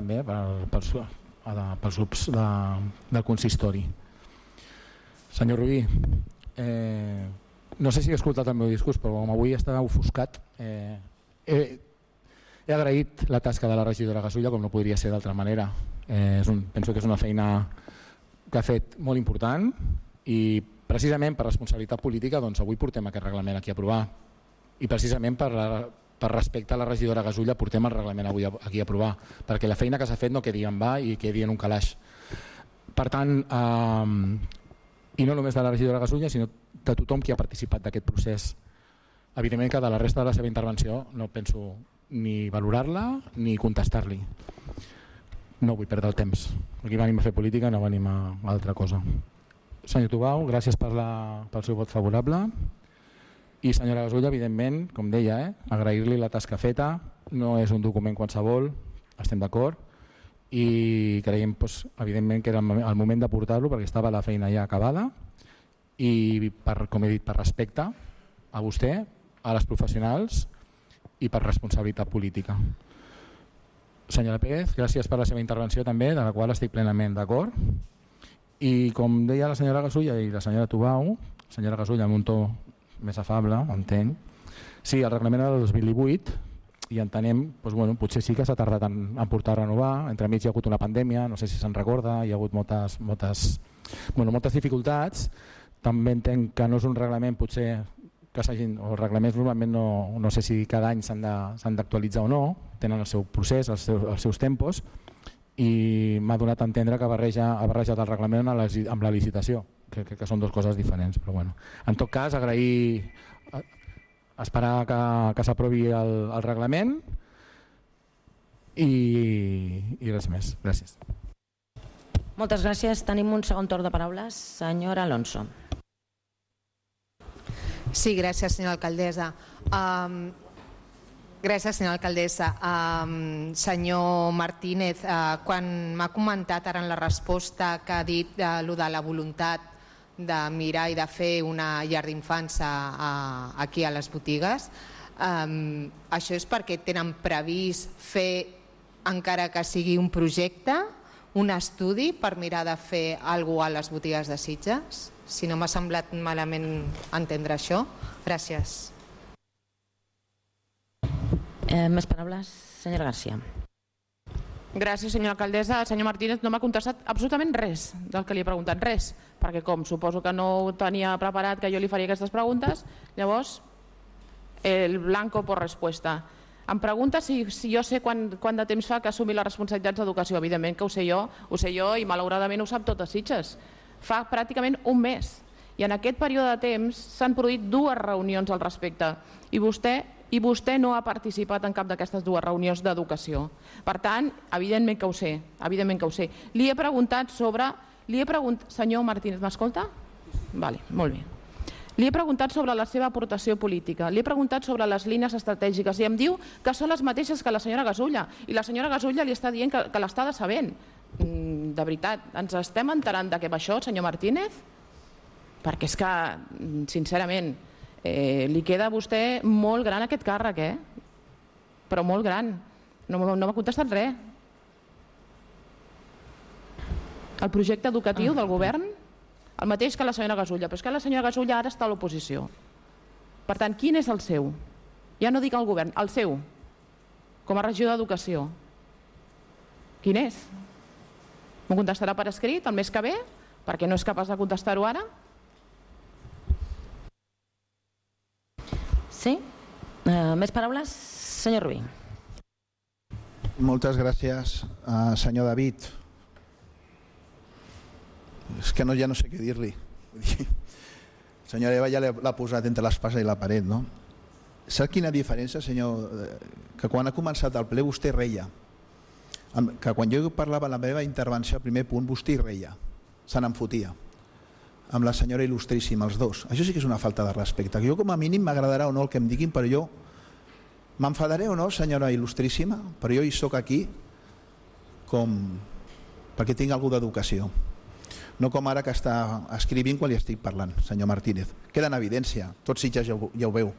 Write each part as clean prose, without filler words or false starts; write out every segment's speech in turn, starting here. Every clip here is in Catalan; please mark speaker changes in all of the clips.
Speaker 1: també pels grups del consistori. Senyor Rubí, no sé si he escoltat el meu discurs, però com avui estava ofuscat, he agraït la tasca de la regidora Gasulla, com no podria ser d'altra manera. Penso que és una feina que ha fet molt important i precisament per responsabilitat política doncs avui portem aquest reglament aquí a aprovar, i precisament per respecte a la regidora Gasulla portem el reglament avui aquí a aprovar, perquè la feina que s'ha fet no quedi en va i quedi en un calaix. Per tant, i no només de la regidora Gasulla sinó de tothom qui ha participat d'aquest procés. Evidentment que de la resta de la seva intervenció no penso ni valorar-la ni contestar-li. No vull perdre el temps. Aquí venim a fer política, no venim a altra cosa. Senyor Tubau, gràcies pel seu vot favorable. I senyora Gasulla, evidentment, com deia, agrair-li la tasca feta. No és un document qualsevol, estem d'acord, i creiem evidentment que era el moment de portar-lo perquè estava la feina ja acabada i, com he dit, per respecte a vostè, a les professionals i per responsabilitat política. Senyora Pérez, gràcies per la seva intervenció també, de la qual estic plenament d'acord. I com deia la senyora Gasulla i la senyora Tubau, senyora Gasulla amb un to més afable, entenc. Sí, el reglament era del 2018 i entenem, potser sí que s'ha tardat en portar a renovar, entremig hi ha hagut una pandèmia, no sé si se'n recorda, hi ha hagut moltes dificultats. També entenc que no és un reglament potser que s'hagin, o reglaments normalment no sé si cada any s'han d'actualitzar o no, tenen el seu procés, els seus tempos, i m'ha donat a entendre que ha barrejat el reglament amb la licitació, que són dues coses diferents. Però bueno, en tot cas, agrair, esperar que s'aprovi el reglament i res més. Gràcies.
Speaker 2: Moltes gràcies. Tenim un segon torn de paraules. Senyora Alonso.
Speaker 3: Sí, gràcies, senyora alcaldessa. Gràcies, senyora alcaldessa. Senyor Martínez, quan m'ha comentat ara en la resposta que ha dit allò de la voluntat de mirar i de fer una llar d'infants aquí a les botigues, això és perquè tenen previst fer, encara que sigui un projecte, un estudi per mirar de fer alguna cosa a les botigues de Sitges? Si no m'ha semblat malament entendre això. Gràcies.
Speaker 2: Més paraules? Senyora García.
Speaker 4: Gràcies, senyora alcaldessa. El senyor Martínez no m'ha contestat absolutament res del que li he preguntat, res, perquè com suposo que no tenia preparat que jo li faria aquestes preguntes, llavors el blanco por respuesta. Em pregunta si jo sé quant de temps fa que assumir les responsabilitats d'educació. Evidentment que ho sé jo i malauradament ho sap tot a Sitges. Fa pràcticament un mes i en aquest període de temps s'han produït 2 reunions al respecte i vostè no ha participat en cap d'aquestes 2 reunions d'educació. Per tant, evidentment que ho sé, Li he preguntat sobre... Senyor Martínez, m'escolta? Vale, molt bé. Li he preguntat sobre la seva aportació política, li he preguntat sobre les línies estratègiques i em diu que són les mateixes que la senyora Gasulla i la senyora Gasulla li està dient que l'està decebent. De veritat, ens estem enterant de què va això, senyor Martínez? Perquè és que, sincerament, li queda a vostè molt gran aquest càrrec, però molt gran. No m'ha contestat res. El projecte educatiu del govern, el mateix que la senyora Gasulla, però és que la senyora Gasulla ara està a l'oposició. Per tant, quin és el seu? Ja no dic el govern, el seu, com a regidor d'Educació. Quin és? M'ho contestarà per escrit el mes que ve, perquè no és capaç de contestar-ho ara?
Speaker 2: Sí? Més paraules? Senyor Rubí.
Speaker 5: Moltes gràcies, senyor David. És que ja no sé què dir-li. Senyora Eva ja l'ha posat entre l'espasa i la paret, no? Sap quina diferència, senyor? Que quan ha començat el ple vostè reia. Que quan jo parlava en la meva intervenció al primer punt vostè reia, se n'enfotia amb la senyora il·lustríssima, els dos. Això sí que és una falta de respecte. Jo com a mínim m'agradarà o no el que em diguin, però jo m'enfadaré o no, senyora il·lustríssima, però jo hi soc aquí perquè tinc alguna d'educació, no com ara que està escrivint quan li estic parlant, senyor Martínez. Queda en evidència, tots Sitges ja ho veu.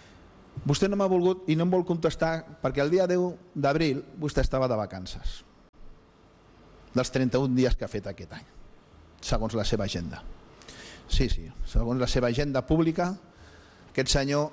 Speaker 5: Vostè no m'ha volgut i no em vol contestar perquè el dia 10 d'abril vostè estava de vacances. dels 31 dies que ha fet aquest any, segons la seva agenda. Sí, segons la seva agenda pública, aquest senyor,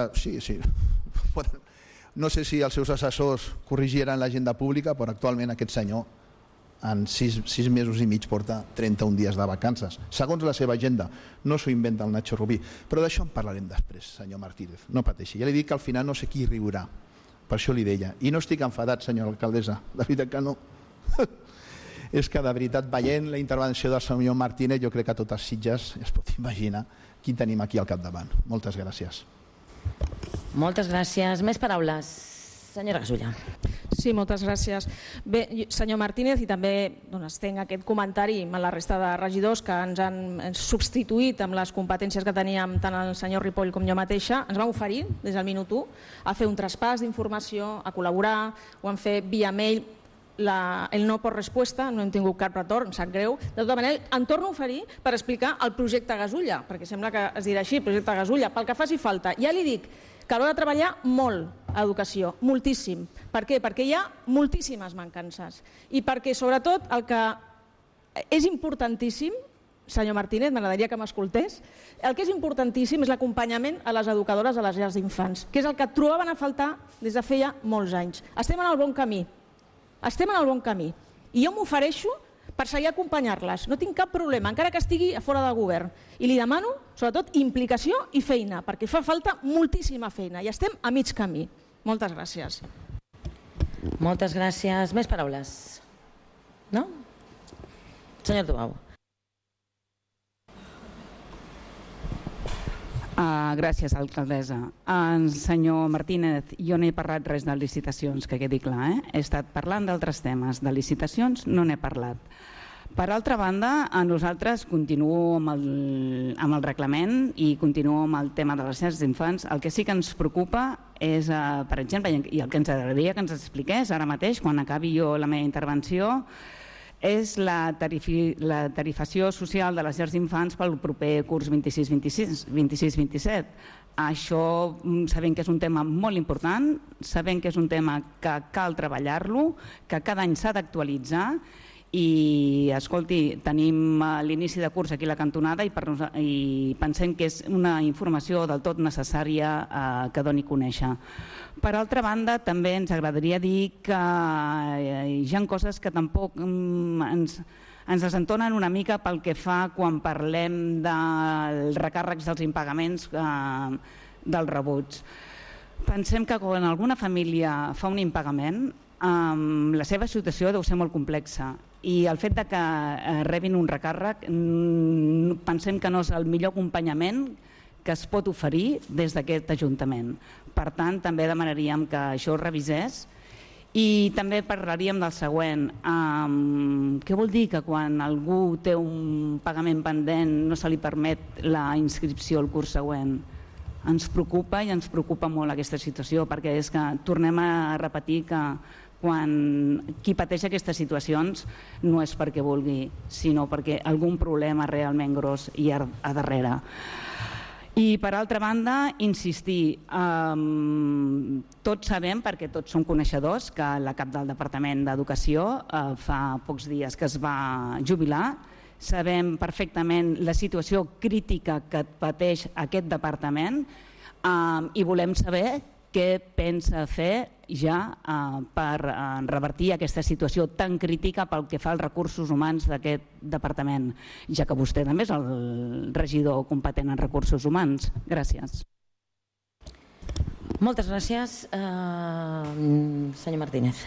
Speaker 5: no sé si els seus assessors corrigiran l'agenda pública, però actualment aquest senyor en 6 mesos i mig porta 31 dies de vacances, segons la seva agenda. No s'ho inventa el Nacho Rubí, però d'això en parlarem després, senyor Martínez, no pateixi. Ja li dic que al final no sé qui riurà, per això li deia. I no estic enfadat, senyora alcaldessa, de veritat que no. És que de veritat, veient la intervenció del senyor Martínez, jo crec que a totes Sitges es pot imaginar qui tenim aquí al capdavant. Moltes gràcies.
Speaker 2: Moltes gràcies. Més paraules. Senyora Gasulla.
Speaker 6: Sí, moltes gràcies. Bé, senyor Martínez, i també estenc aquest comentari amb la resta de regidors que ens han substituït amb les competències que teníem tant el senyor Ripoll com jo mateixa. Ens vam oferir des del minut 1 a fer un traspàs d'informació, a col·laborar, ho hem fet via mail. El no per resposta, no hem tingut cap retorn, em sap greu. De tota manera, em torno a oferir per explicar el projecte Gasulla, perquè sembla que es dirà així, projecte Gasulla, pel que faci falta. Ja li dic que haurà de treballar molt a educació, moltíssim. Per què? Perquè hi ha moltíssimes mancances. I perquè, sobretot, el que és importantíssim, senyor Martínez, m'agradaria que m'escoltés, el que és importantíssim és l'acompanyament a les educadores a les llars d'infants, que és el que trobaven a faltar des de feia molts anys. Estem en el bon camí. Estem en el bon camí. I jo m'ofereixo per seguir acompanyar-les. No tinc cap problema, encara que estigui a fora del govern. I li demano, sobretot, implicació i feina, perquè fa falta moltíssima feina i estem a mig camí. Moltes gràcies.
Speaker 2: Moltes gràcies. Més paraules? No? Senyor Tubau.
Speaker 7: Gràcies, alcaldessa. Senyor Martínez, jo no he parlat res de licitacions, que quedi clar. He estat parlant d'altres temes. De licitacions no n'he parlat. Per altra banda, nosaltres continuo amb el reglament i continuo amb el tema de les llars d'infants. El que sí que ens preocupa és, per exemple, i el que ens agradaria que ens expliqués ara mateix, quan acabi jo la meva intervenció, és la tarifació social de les llars d'infants pel proper curs 26-27. Això sabem que és un tema molt important, sabem que és un tema que cal treballar-lo, que cada any s'ha d'actualitzar i, escolti, tenim l'inici de curs aquí a la cantonada i pensem que és una informació del tot necessària que doni a conèixer. Per altra banda, també ens agradaria dir que hi ha coses que tampoc ens desentonen una mica pel que fa quan parlem dels recàrrecs dels impagaments dels rebuts. Pensem que quan alguna família fa un impagament, la seva situació deu ser molt complexa i el fet de que rebin un recàrrec pensem que no és el millor acompanyament que es pot oferir des d'aquest Ajuntament. Per tant, també demanaríem que això es revisés i també parlaríem del següent. Què vol dir que quan algú té un pagament pendent no se li permet la inscripció al curs següent? Ens preocupa i ens preocupa molt aquesta situació perquè és que tornem a repetir que quan qui pateix aquestes situacions no és perquè vulgui, sinó perquè algun problema realment gros hi ha a darrere. I per altra banda, insistir, tots sabem, perquè tots som coneixedors, que la cap del Departament d'Educació fa pocs dies que es va jubilar. Sabem perfectament la situació crítica que pateix aquest departament i volem saber què pensa fer ja per revertir aquesta situació tan crítica pel que fa als recursos humans d'aquest departament, ja que vostè també és el regidor competent en recursos humans. Gràcies.
Speaker 2: Moltes gràcies. Senyor Martínez.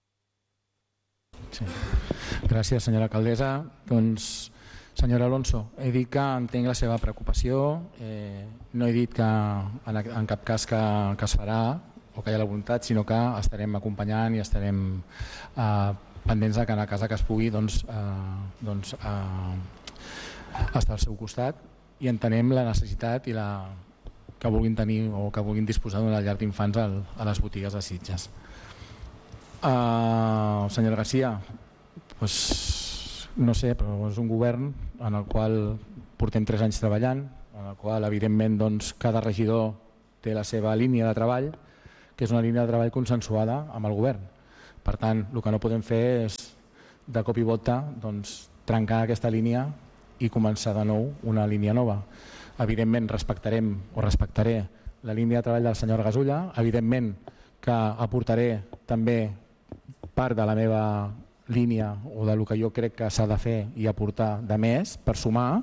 Speaker 1: Sí. Gràcies, senyora alcaldessa. Doncs, senyora Alonso, he dit que entenc la seva preocupació, no he dit que en cap cas que es farà o que hi ha la voluntat, sinó que estarem acompanyant i estarem pendents que en el cas que es pugui estar al seu costat i entenem la necessitat i que vulguin tenir o que vulguin disposar d'una llar d'infants a les botigues de Sitges. Senyora Garcia, no sé, però és un govern en el qual portem 3 anys treballant, en el qual evidentment cada regidor té la seva línia de treball, que és una línia de treball consensuada amb el govern. Per tant, el que no podem fer és de cop i volta trencar aquesta línia i començar de nou una línia nova. Evidentment respectaré la línia de treball del senyor Gasulla, evidentment que aportaré també part de la meva línia o del que jo crec que s'ha de fer i aportar de més per sumar,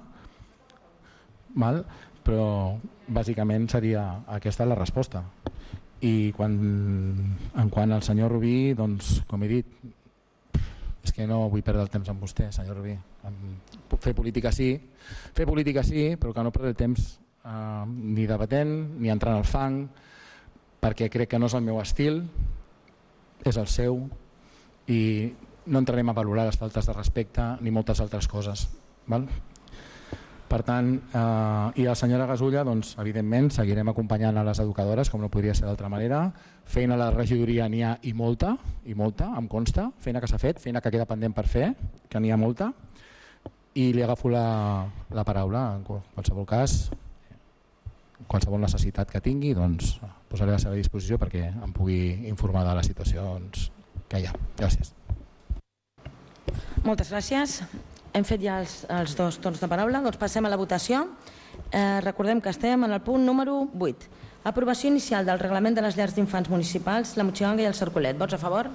Speaker 1: però bàsicament seria aquesta la resposta. I en quant al senyor Rubí, com he dit, és que no vull perdre el temps amb vostè, senyor Rubí. Fer política sí, però que no perdre el temps ni debatent ni entrant al fang, perquè crec que no és el meu estil, és el seu, i no entrarem a valorar les faltes de respecte ni moltes altres coses. Per tant, i la senyora Gasulla, evidentment seguirem acompanyant a les educadores, com no podria ser d'altra manera. Feina a la regidoria n'hi ha i molta, em consta, feina que s'ha fet, feina que queda pendent per fer, que n'hi ha molta, i li agafo la paraula. En qualsevol cas, qualsevol necessitat que tingui, posaré a la seva disposició perquè em pugui informar de les situacions que hi ha. Gràcies.
Speaker 2: Moltes gràcies. Hem fet ja els dos torns de paraula, passem a la votació. Recordem que estem en el punt número 8. Aprovació inicial del reglament de les llars d'infants municipals, la Motxiganga i el Cercolet. Vots a favor?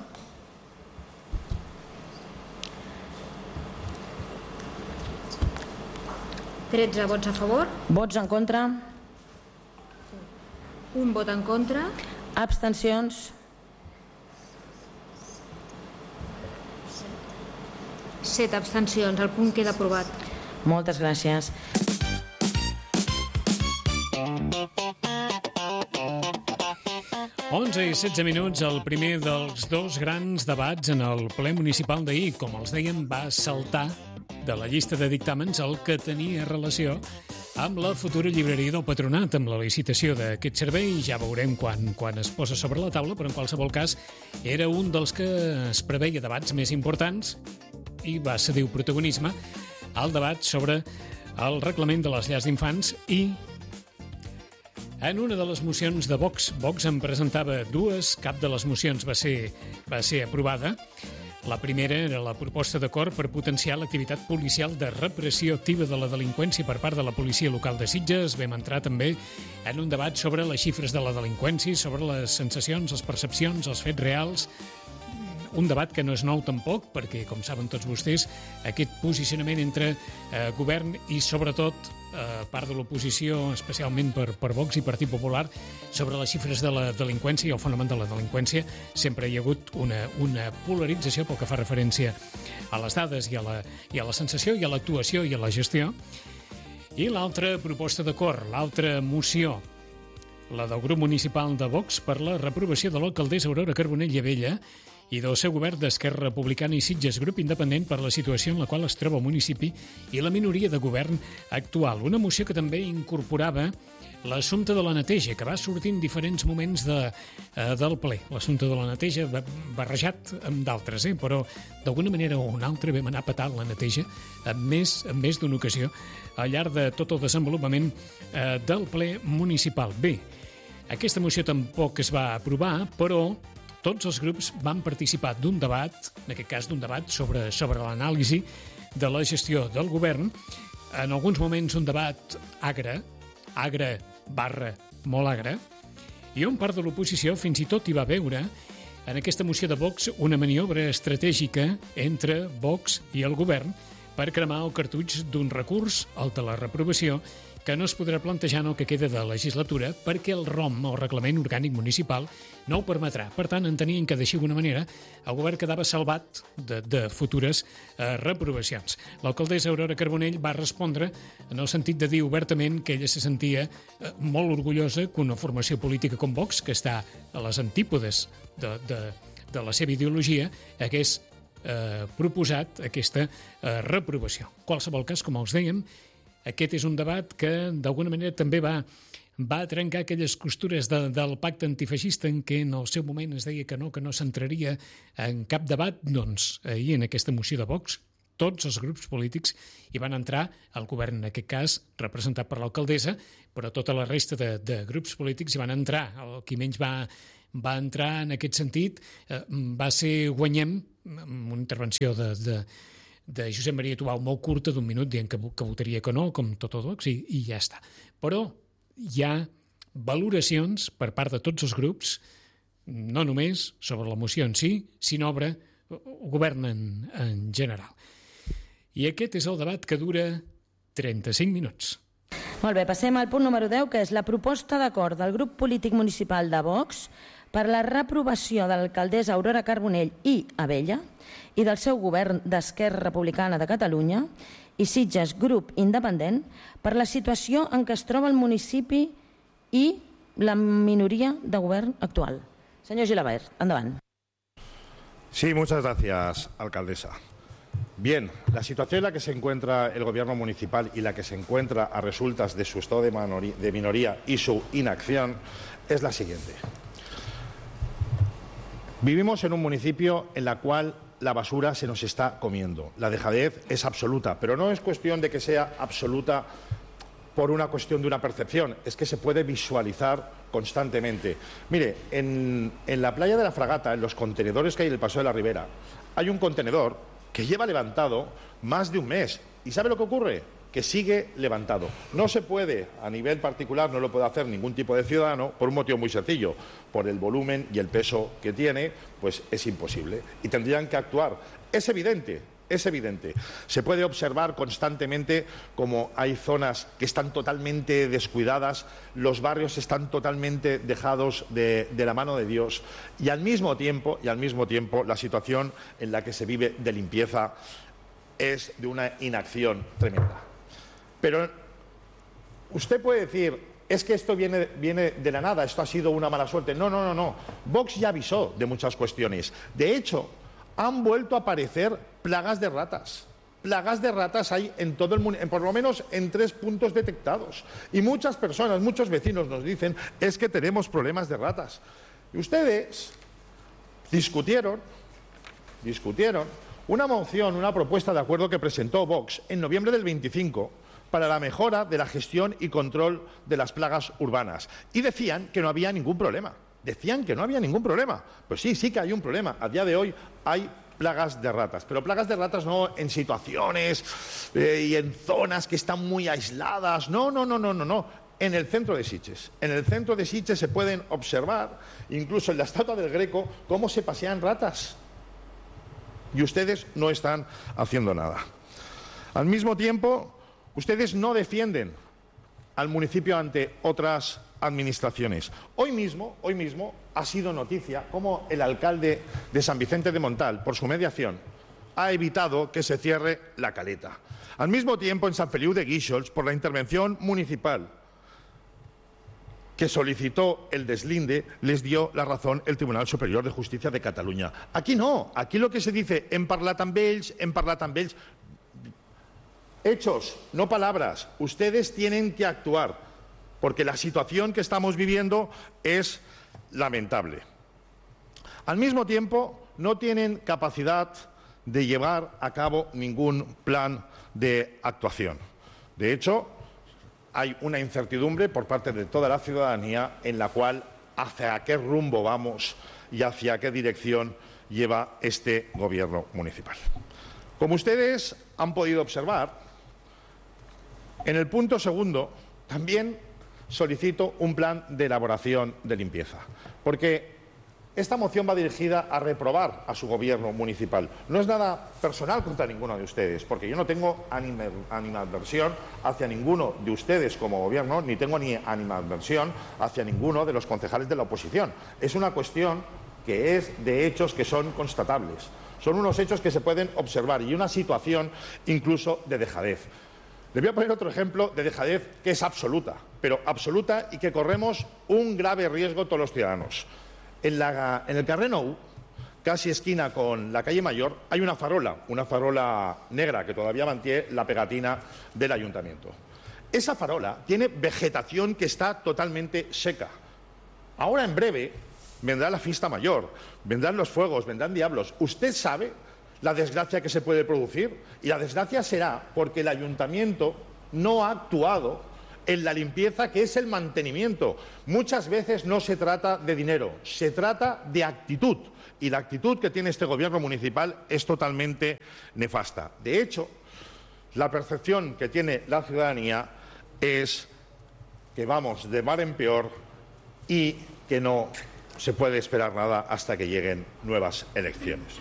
Speaker 8: (13 vots a favor).
Speaker 2: Vots en contra?
Speaker 8: Un vot en contra.
Speaker 2: Abstencions?
Speaker 8: 7 abstencions. El punt queda aprovat.
Speaker 2: Moltes gràcies.
Speaker 9: Onze i 16 minuts, el primer dels dos grans debats en el ple municipal d'ahir. Com els dèiem, va saltar de la llista de dictàmens el que tenia relació amb la futura llibreria del Patronat, amb la licitació d'aquest servei. Ja veurem quan es posa sobre la taula, però en qualsevol cas era un dels que es preveia debats més importants i va cedir protagonisme al debat sobre el reglament de les llars d'infants. I en una de les mocions de Vox en presentava dues, cap de les mocions va ser aprovada. La primera era la proposta d'acord per potenciar l'activitat policial de repressió activa de la delinqüència per part de la policia local de Sitges. Vam entrar també en un debat sobre les xifres de la delinqüència, sobre les sensacions, les percepcions, els fets reals. Un debat que no és nou tampoc, perquè, com saben tots vostès, aquest posicionament entre govern i, sobretot, part de l'oposició, especialment per Vox i Partit Popular, sobre les xifres de la delinqüència i el fenomen de la delinqüència, sempre hi ha hagut una polarització pel que fa referència a les dades i a la sensació i a l'actuació i a la gestió. I l'altra proposta d'acord, l'altra moció, la del grup municipal de Vox per la reprovació de l'alcaldessa Aurora Carbonell i Abella i del seu govern d'Esquerra Republicana i Sitges Grup Independent per la situació en la qual es troba el municipi i la minoria de govern actual. Una moció que també incorporava l'assumpte de la neteja, que va sortir en diferents moments del ple. L'assumpte de la neteja barrejat amb d'altres, però d'alguna manera o una altra vam anar patant la neteja en més d'una ocasió al llarg de tot el desenvolupament del ple municipal. Bé, aquesta moció tampoc es va aprovar, però tots els grups van participar d'un debat, en aquest cas d'un debat sobre l'anàlisi de la gestió del govern. En alguns moments un debat agre / molt agre, i on part de l'oposició fins i tot hi va veure en aquesta moció de Vox una maniobra estratègica entre Vox i el govern per cremar el cartutx d'un recurs, el de la reprovació, que no es podrà plantejar en el que queda de legislatura perquè el ROM, el Reglament Orgànic Municipal, no ho permetrà. Per tant, entenien que d'així d'alguna manera el govern quedava salvat de futures reprovacions. L'alcaldessa Aurora Carbonell va respondre en el sentit de dir obertament que ella se sentia molt orgullosa que una formació política com Vox, que està a les antípodes de la seva ideologia, hagués proposat aquesta reprovació. En qualsevol cas, com els dèiem, aquest és un debat que d'alguna manera també va trencar aquelles costures del pacte antifeixista en què en el seu moment es deia que no s'entraria en cap debat. Doncs ahir en aquesta moció de Vox tots els grups polítics hi van entrar, el govern en aquest cas representat per l'alcaldessa, però tota la resta de grups polítics hi van entrar. El qui menys va va entrar en aquest sentit, va ser Guanyem, amb una intervenció de Josep Maria Tubau molt curta d'un minut dient que votaria que no, com tot Vox, i ja està. Però hi ha valoracions per part de tots els grups, no només sobre la moció en si, sinó sobre el govern en general. I aquest és el debat que dura 35 minuts.
Speaker 2: Molt bé, passem al punt número 10, que és la proposta d'acord del grup polític municipal de Vox per la reprovació de l'alcaldessa Aurora Carbonell i Abella i del seu govern d'Esquerra Republicana de Catalunya i Sitges Grup Independent per la situació en què es troba el municipi i la minoria de govern actual. Senyor Gilabert, endavant.
Speaker 10: Sí, muchas gracias, alcaldesa. Bien, la situación en la que se encuentra el gobierno municipal y la que se encuentra a resultas de su estado de minoría y su inacción es la siguiente. Vivimos en un municipio en el cual la basura se nos está comiendo. La dejadez es absoluta, pero no es cuestión de que sea absoluta por una cuestión de una percepción, es que se puede visualizar constantemente. Mire, en la playa de la Fragata, en los contenedores que hay en el Paseo de la Ribera, hay un contenedor que lleva levantado más de un mes. ¿Y sabe lo que ocurre? Que sigue levantado. No se puede, a nivel particular, no lo puede hacer ningún tipo de ciudadano por un motivo muy sencillo. Por el volumen y el peso que tiene, pues es imposible. Y tendrían que actuar. Es evidente. Es evidente. Se puede observar constantemente cómo hay zonas que están totalmente descuidadas, los barrios están totalmente dejados de la mano de Dios y al mismo tiempo la situación en la que se vive de limpieza es de una inacción tremenda. Pero usted puede decir, es que esto viene de la nada, esto ha sido una mala suerte. No. Vox ya avisó de muchas cuestiones. De hecho, han vuelto a aparecer plagas de ratas. Plagas de ratas hay en todo el mundo, por lo menos en 3 puntos detectados. Y muchas personas, muchos vecinos nos dicen, es que tenemos problemas de ratas. Y ustedes discutieron una moción, una propuesta de acuerdo que presentó Vox en noviembre del 25 para la mejora de la gestión y control de las plagas urbanas. Y decían que no había ningún problema. Pues sí que hay un problema. A día de hoy hay plagas de ratas, pero plagas de ratas no en situaciones y en zonas que están muy aisladas. No. En el centro de Sitges. En el centro de Sitges se pueden observar, incluso en la estatua del Greco, cómo se pasean ratas. Y ustedes no están haciendo nada. Al mismo tiempo, ustedes no defienden al municipio ante otras administraciones. Hoy mismo ha sido noticia cómo el alcalde de San Vicente de Montal, por su mediación, ha evitado que se cierre la caleta. Al mismo tiempo, en San Feliu de Guíxols, por la intervención municipal que solicitó el deslinde, les dio la razón el Tribunal Superior de Justicia de Cataluña. Aquí no, aquí lo que se dice, hem parlat amb ells, hechos, no palabras. Ustedes tienen que actuar, porque la situación que estamos viviendo es lamentable. Al mismo tiempo, no tienen capacidad de llevar a cabo ningún plan de actuación. De hecho, hay una incertidumbre por parte de toda la ciudadanía en la cual hacia qué rumbo vamos y hacia qué dirección lleva este gobierno municipal. Como ustedes han podido observar, en el punto segundo también solicito un plan de elaboración de limpieza, porque esta moción va dirigida a reprobar a su gobierno municipal. No es nada personal contra ninguno de ustedes, porque yo no tengo animadversión hacia ninguno de ustedes como gobierno, ni tengo ni animadversión hacia ninguno de los concejales de la oposición. Es una cuestión que es de hechos que son constatables. Son unos hechos que se pueden observar y una situación incluso de dejadez. Le voy a poner otro ejemplo de dejadez que es absoluta, pero absoluta y que corremos un grave riesgo todos los ciudadanos. En el carrer Nou, casi esquina con la calle Mayor, hay una farola negra que todavía mantiene la pegatina del ayuntamiento. Esa farola tiene vegetación que está totalmente seca. Ahora en breve vendrá la fiesta mayor, vendrán los fuegos, vendrán diablos. ¿Usted sabe la desgracia que se puede producir? Y la desgracia será porque el ayuntamiento no ha actuado en la limpieza, que es el mantenimiento. Muchas veces no se trata de dinero, se trata de actitud. Y la actitud que tiene este gobierno municipal es totalmente nefasta. De hecho, la percepción que tiene la ciudadanía es que vamos de mal en peor y que no se puede esperar nada hasta que lleguen nuevas elecciones.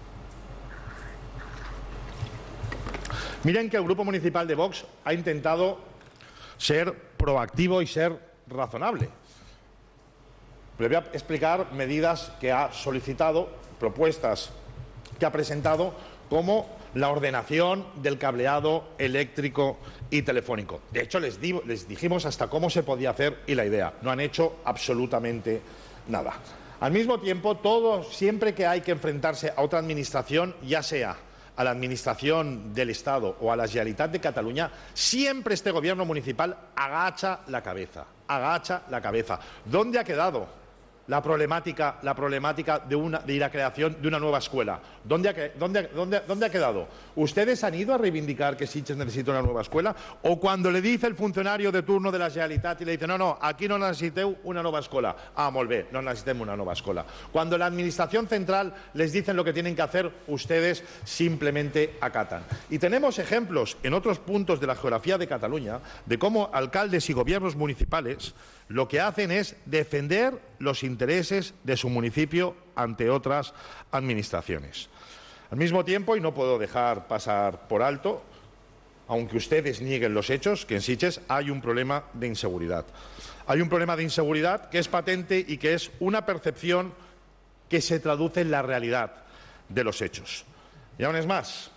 Speaker 10: Miren que el Grupo Municipal de Vox ha intentado ser proactivo y ser razonable. Le voy a explicar medidas que ha solicitado, propuestas que ha presentado, como la ordenación del cableado eléctrico y telefónico. De hecho, les dijimos hasta cómo se podía hacer y la idea. No han hecho absolutamente nada. Al mismo tiempo, siempre que hay que enfrentarse a otra administración, ya sea a la administración del Estado o a la Generalitat de Cataluña, siempre este gobierno municipal agacha la cabeza. Agacha la cabeza. ¿Dónde ha quedado la problemática de la creación de una nueva escuela? ¿Dónde ha quedado? ¿Ustedes han ido a reivindicar que Sitges necesita una nueva escuela? ¿O cuando le dice el funcionario de turno de la Generalitat y le dice no, aquí no necesiteu una nueva escuela? Ah, molt bé, no necesitemos una nueva escuela. Cuando la administración central les dicen lo que tienen que hacer, ustedes simplemente acatan. Y tenemos ejemplos en otros puntos de la geografía de Cataluña de cómo alcaldes y gobiernos municipales lo que hacen es defender los intereses de su municipio ante otras administraciones. Al mismo tiempo, y no puedo dejar pasar por alto, aunque ustedes nieguen los hechos, que en Sitges hay un problema de inseguridad. Hay un problema de inseguridad que es patente y que es una percepción que se traduce en la realidad de los hechos. Y aún es más.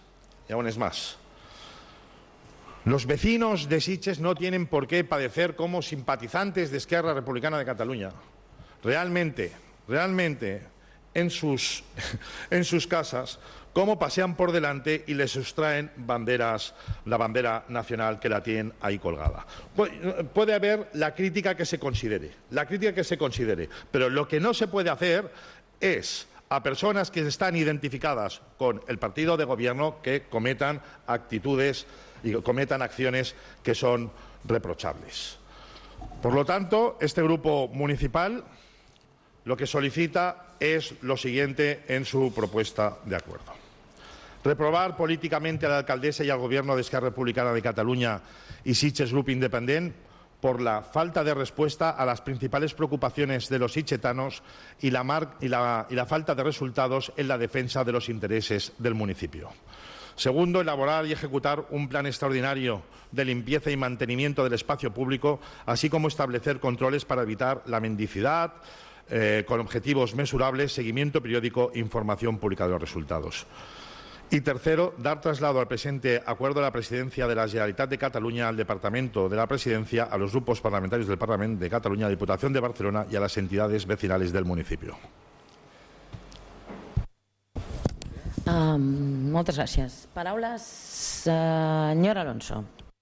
Speaker 10: Los vecinos de Sitges no tienen por qué padecer como simpatizantes de Esquerra Republicana de Cataluña. Realmente, en sus casas, cómo pasean por delante y les sustraen la bandera nacional que la tienen ahí colgada. Puede haber la crítica que se considere, pero lo que no se puede hacer es a personas que están identificadas con el partido de gobierno que cometan actitudes y cometan acciones que son reprochables. Por lo tanto, este grupo municipal lo que solicita es lo siguiente en su propuesta de acuerdo. Reprobar políticamente a la alcaldesa y al gobierno de Esquerra Republicana de Cataluña y Sitges Grup Independent por la falta de respuesta a las principales preocupaciones de los sitgetanos y la falta de resultados en la defensa de los intereses del municipio. Segundo, elaborar y ejecutar un plan extraordinario de limpieza y mantenimiento del espacio público, así como establecer controles para evitar la mendicidad, con objetivos mesurables, seguimiento periódico e información pública de los resultados. Y tercero, dar traslado al presente acuerdo de la Presidencia de la Generalitat de Cataluña al Departamento de la Presidencia, a los grupos parlamentarios del Parlamento de Cataluña, a la Diputación de Barcelona y a las entidades vecinales del municipio.
Speaker 2: Moltes gràcies. Paraules, senyor Alonso.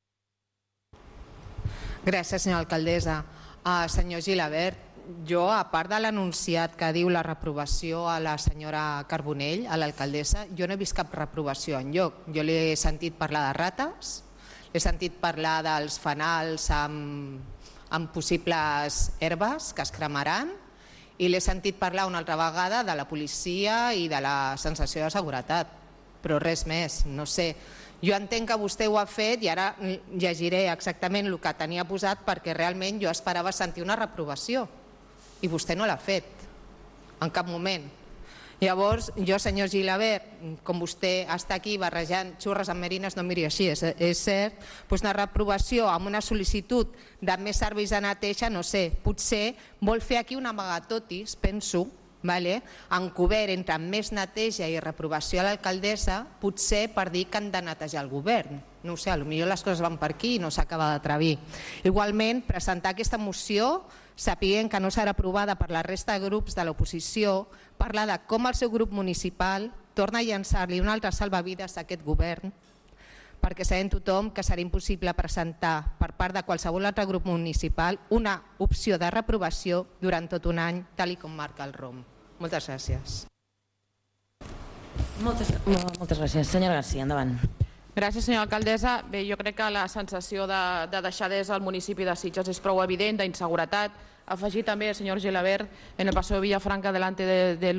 Speaker 3: Gràcies, senyora alcaldessa. Senyor Gilabert, jo, a part de l'anunciat que diu la reprovació a la senyora Carbonell, a l'alcaldessa, jo no he vist cap reprovació enlloc. Jo l'he sentit parlar de rates, l'he sentit parlar dels fanals amb possibles herbes que es cremaran i l'he sentit parlar una altra vegada de la policia i de la sensació de seguretat, però res més, no sé. Jo entenc que vostè ho ha fet i ara llegiré exactament el que tenia posat perquè realment jo esperava sentir una reprovació i vostè no l'ha fet en cap moment. Llavors, jo, senyor Gilabert, com vostè està aquí barrejant xurres amb merines, no miri així, és cert, doncs una reprovació amb una sol·licitud de més serveis de neteja, no sé, potser vol fer aquí un amagatotis, penso, encobert entre més neteja i reprovació a l'alcaldessa, potser per dir que han de netejar el govern. No ho sé, potser les coses van per aquí i no s'acaba d'atrevir. Igualment, presentar aquesta moció, sapiguent que no serà aprovada per la resta de grups de l'oposició, parla de com el seu grup municipal torna a llançar-li un altre salvavides a aquest govern, perquè sabem tothom que serà impossible presentar per part de qualsevol altre grup municipal una opció de reprovació durant tot un any, tal com marca el ROM. Moltes gràcies.
Speaker 2: Moltes gràcies. Senyora García, endavant.
Speaker 4: Gràcies, senyora alcaldessa. Bé, jo crec que la sensació de deixadesa al municipi de Sitges és prou evident, d'inseguretat. Afegir també, senyor Gilabert, en el paseo Villafranca, delante del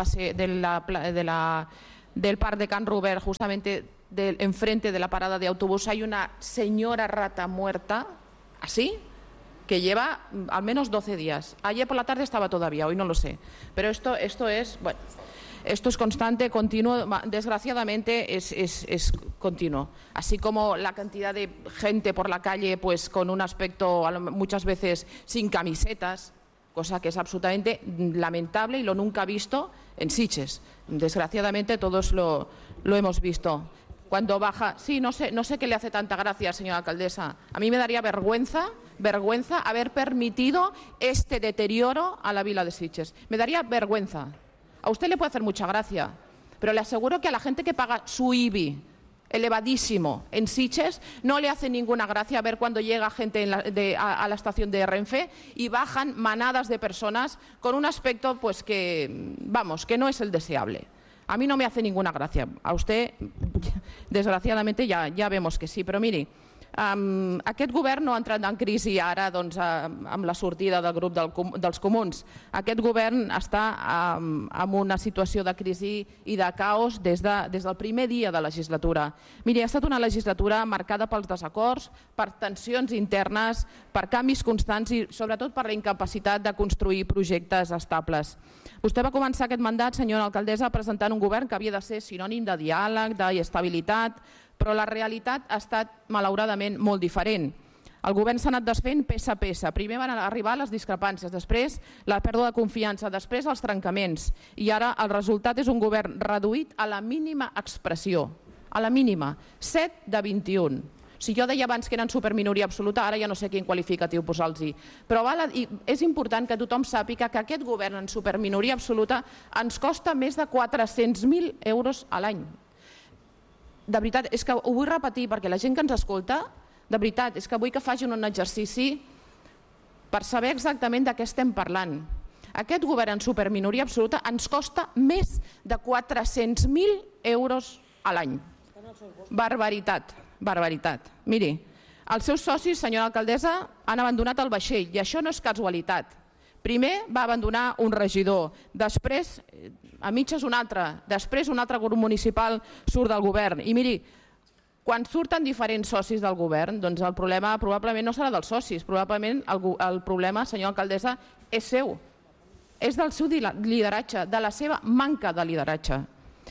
Speaker 4: parc de Can Robert, justamente enfrente de la parada de autobús, hay una señora rata muerta, así, que lleva al menos 12 días. Ayer por la tarde estaba todavía, hoy no lo sé. Pero esto es, bueno, esto es constante, continuo, desgraciadamente es continuo. Así como la cantidad de gente por la calle pues con un aspecto muchas veces sin camisetas, cosa que es absolutamente lamentable y lo nunca visto en Sitges. Desgraciadamente todos lo hemos visto. Cuando baja, sí, no sé qué le hace tanta gracia, señora alcaldesa. A mí me daría vergüenza haber permitido este deterioro a la vila de Sitges. Me daría vergüenza. A usted le puede hacer mucha gracia, pero le aseguro que a la gente que paga su IBI elevadísimo en Sitges no le hace ninguna gracia ver cuando llega gente a la estación de Renfe y bajan manadas de personas con un aspecto pues que, vamos, que no es el deseable. A mí no me hace ninguna gracia. A usted, desgraciadamente, ja vemos que sí. Però miri, aquest govern no ha entrat en crisi ara amb la sortida del grup dels comuns. Aquest govern està en una situació de crisi i de caos des del primer dia de legislatura. Miri, ha estat una legislatura marcada pels desacords, per tensions internes, per canvis constants i sobretot per la incapacitat de construir projectes estables. Vostè va començar aquest mandat, senyora alcaldessa, presentant un govern que havia de ser sinònim de diàleg, d'estabilitat, però la realitat ha estat, malauradament, molt diferent. El govern s'ha anat desfent peça a peça. Primer van arribar les discrepàncies, després la pèrdua de confiança, després els trencaments. I ara el resultat és un govern reduït a la mínima expressió. A la mínima. 7 de 21. Si jo deia abans que eren superminoria absoluta, ara ja no sé quin qualificatiu posar-los-hi. Però és important que tothom sàpiga que aquest govern en superminoria absoluta ens costa més de 400.000 euros a l'any. De veritat, és que ho vull repetir perquè la gent que ens escolta, de veritat, és que vull que facin un exercici per saber exactament de què estem parlant. Aquest govern en superminoria absoluta ens costa més de 400.000 euros a l'any. Barbaritat. Barbaritat. Miri, els seus socis, senyora alcaldessa, han abandonat el vaixell i això no és casualitat. Primer va abandonar un regidor, després a mitges un altre, després un altre grup municipal surt del govern. I miri, quan surten diferents socis del govern, doncs el problema probablement no serà dels socis, probablement el problema, senyora alcaldessa, és seu. És del seu lideratge, de la seva manca de lideratge.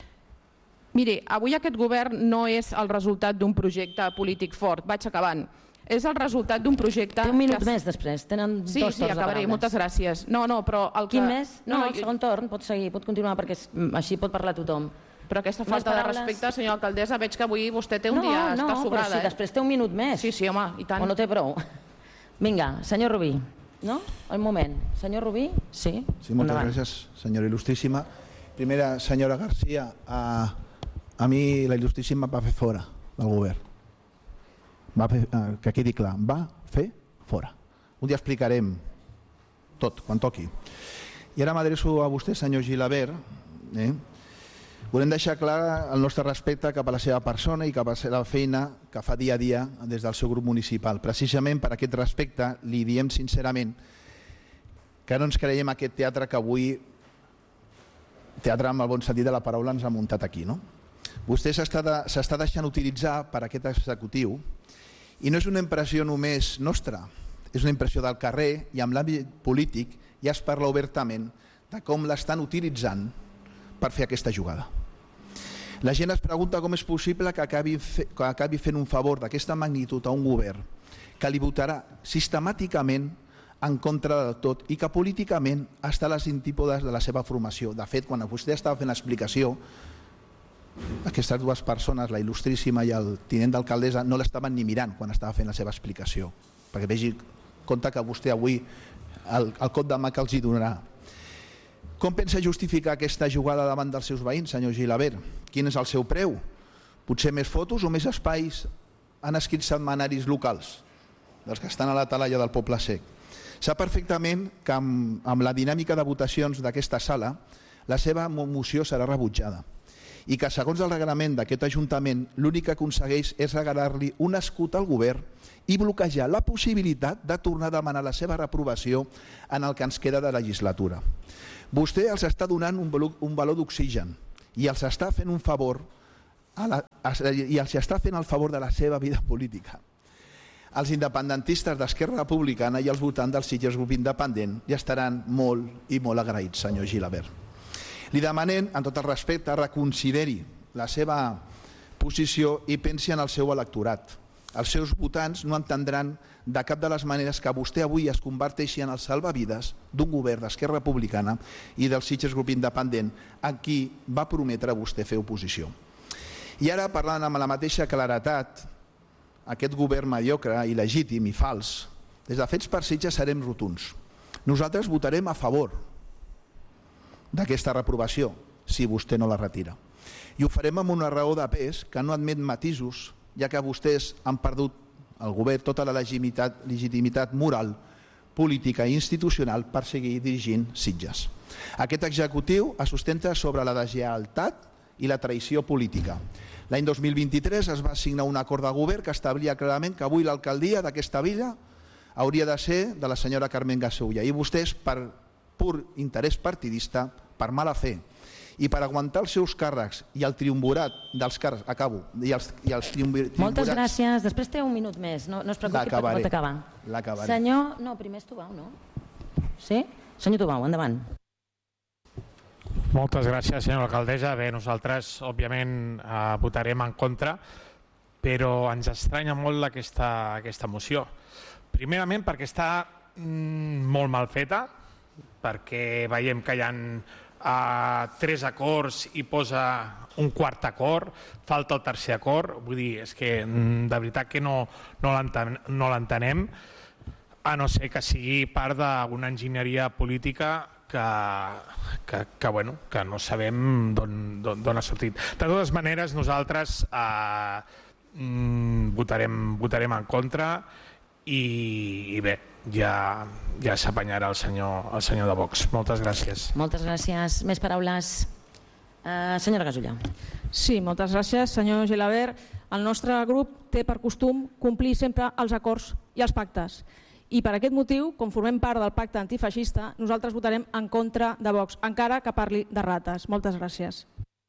Speaker 4: Miri, avui aquest govern no és el resultat d'un projecte polític fort, vaig acabant. És el resultat d'un projecte...
Speaker 2: Té un minut més després, tenen dos torns de paraules.
Speaker 4: Sí, acabaré, moltes gràcies. No, però...
Speaker 2: Quin més? No, el segon torn pot seguir, pot continuar, perquè així pot parlar tothom.
Speaker 4: Però aquesta falta de respecte, senyora alcaldessa, veig que avui vostè té un dia, està sobrada.
Speaker 2: No, però si després té un minut més.
Speaker 4: Sí, home, i tant.
Speaker 2: O no té prou. Vinga, senyor Rubí. No? El moment. Senyor Rubí? Sí.
Speaker 5: Sí, moltes gràcies, senyora il·lustríssima. Primera, senyora García, a mi la il·lustríssima va fer fora del govern. Que quedi clar, va fer fora. Un dia explicarem tot, quan toqui. I ara m'adreço a vostè, senyor Gilabert. Volem deixar clar el nostre respecte cap a la seva persona i cap a la feina que fa dia a dia des del seu grup municipal. Precisament per aquest respecte li diem sincerament que no ens creiem aquest teatre que avui, teatre amb el bon sentit de la paraula, ens ha muntat aquí. Vostè s'està deixant utilitzar per aquest executiu i no és una impressió només nostra, és una impressió del carrer i amb l'àmbit polític ja es parla obertament de com l'estan utilitzant per fer aquesta jugada. La gent es pregunta com és possible que acabi fent un favor d'aquesta magnitud a un govern que li votarà sistemàticament en contra de tot i que políticament està a les antípodes de la seva formació. De fet, quan vostè estava fent l'explicació, aquestes dues persones, la il·lustríssima i el tinent d'alcaldessa, no l'estaven ni mirant quan estava fent la seva explicació, perquè vegi compte que vostè avui el cop de mà que els hi donarà. Com pensa justificar aquesta jugada davant dels seus veïns, senyor Gilabert? Quin és el seu preu? Potser més fotos o més espais han escrit setmanaris locals, dels que estan a la talaia del Poble Sec. Sap perfectament que amb la dinàmica de votacions d'aquesta sala la seva moció serà rebutjada i que segons el reglament d'aquest Ajuntament l'únic que aconsegueix és regalar-li un escut al govern i bloquejar la possibilitat de tornar a demanar la seva reprovació en el que ens queda de legislatura. Vostè els està donant un valor d'oxigen i els està fent un favor i els està fent el favor de la seva vida política. Els independentistes d'Esquerra Republicana i els votants del Sitges Grup Independent ja estaran molt i molt agraïts, senyor Gilabert. Li demanem, en tot el respecte, reconsideri la seva posició i pensi en el seu electorat. Els seus votants no entendran de cap de les maneres que vostè avui es converteixi en el salvavides d'un govern d'Esquerra Republicana i del Sitges Grup Independent a qui va prometre vostè fer oposició. I ara, parlant amb la mateixa claretat, aquest govern mediocre, il·legítim i fals, des de Fets per Sitges serem rotunds. Nosaltres votarem a favor d'aquesta reprovació, si vostè no la retira. I ho farem amb una raó de pes que no admet matisos, ja que vostès han perdut el govern tota la legitimitat moral, política i institucional per seguir dirigint Sitges. Aquest executiu es sustenta sobre la deslleialtat i la traïció política. L'any 2023 es va signar un acord de govern que establia clarament que avui l'alcaldia d'aquesta vila hauria de ser de la senyora Carmen Gasulla i vostès, per pur interès partidista, per mala fe i per aguantar els seus càrrecs i el triumvirat dels càrrecs, acabo, i els triumvirats...
Speaker 2: Moltes gràcies. Després té un minut més, no es preocupi perquè pot acabar.
Speaker 5: L'acabaré.
Speaker 2: Senyor... No, primer és Tubau, no? Sí? Senyor Tubau, endavant.
Speaker 11: Moltes gràcies, senyora alcaldessa. Bé, nosaltres, òbviament, votarem en contra, però ens estranya molt aquesta moció. Primerament perquè està molt mal feta, perquè veiem que hi ha 3 acords i posa un quart acord, falta el tercer acord, vull dir, és que de veritat que no l'entenem, a no ser que sigui part d'una enginyeria política que no sabem d'on ha sortit. De totes maneres, nosaltres votarem en contra i bé, ja s'apanyarà el senyor de Vox. Moltes gràcies.
Speaker 2: Moltes gràcies. Més paraules? Senyora Gasulla.
Speaker 6: Sí, moltes gràcies, senyor Gilabert. El nostre grup té per costum complir sempre els acords i els pactes. I per aquest motiu, com formem part del pacte antifeixista, nosaltres votarem en contra de Vox, encara que parli de rates. Moltes gràcies.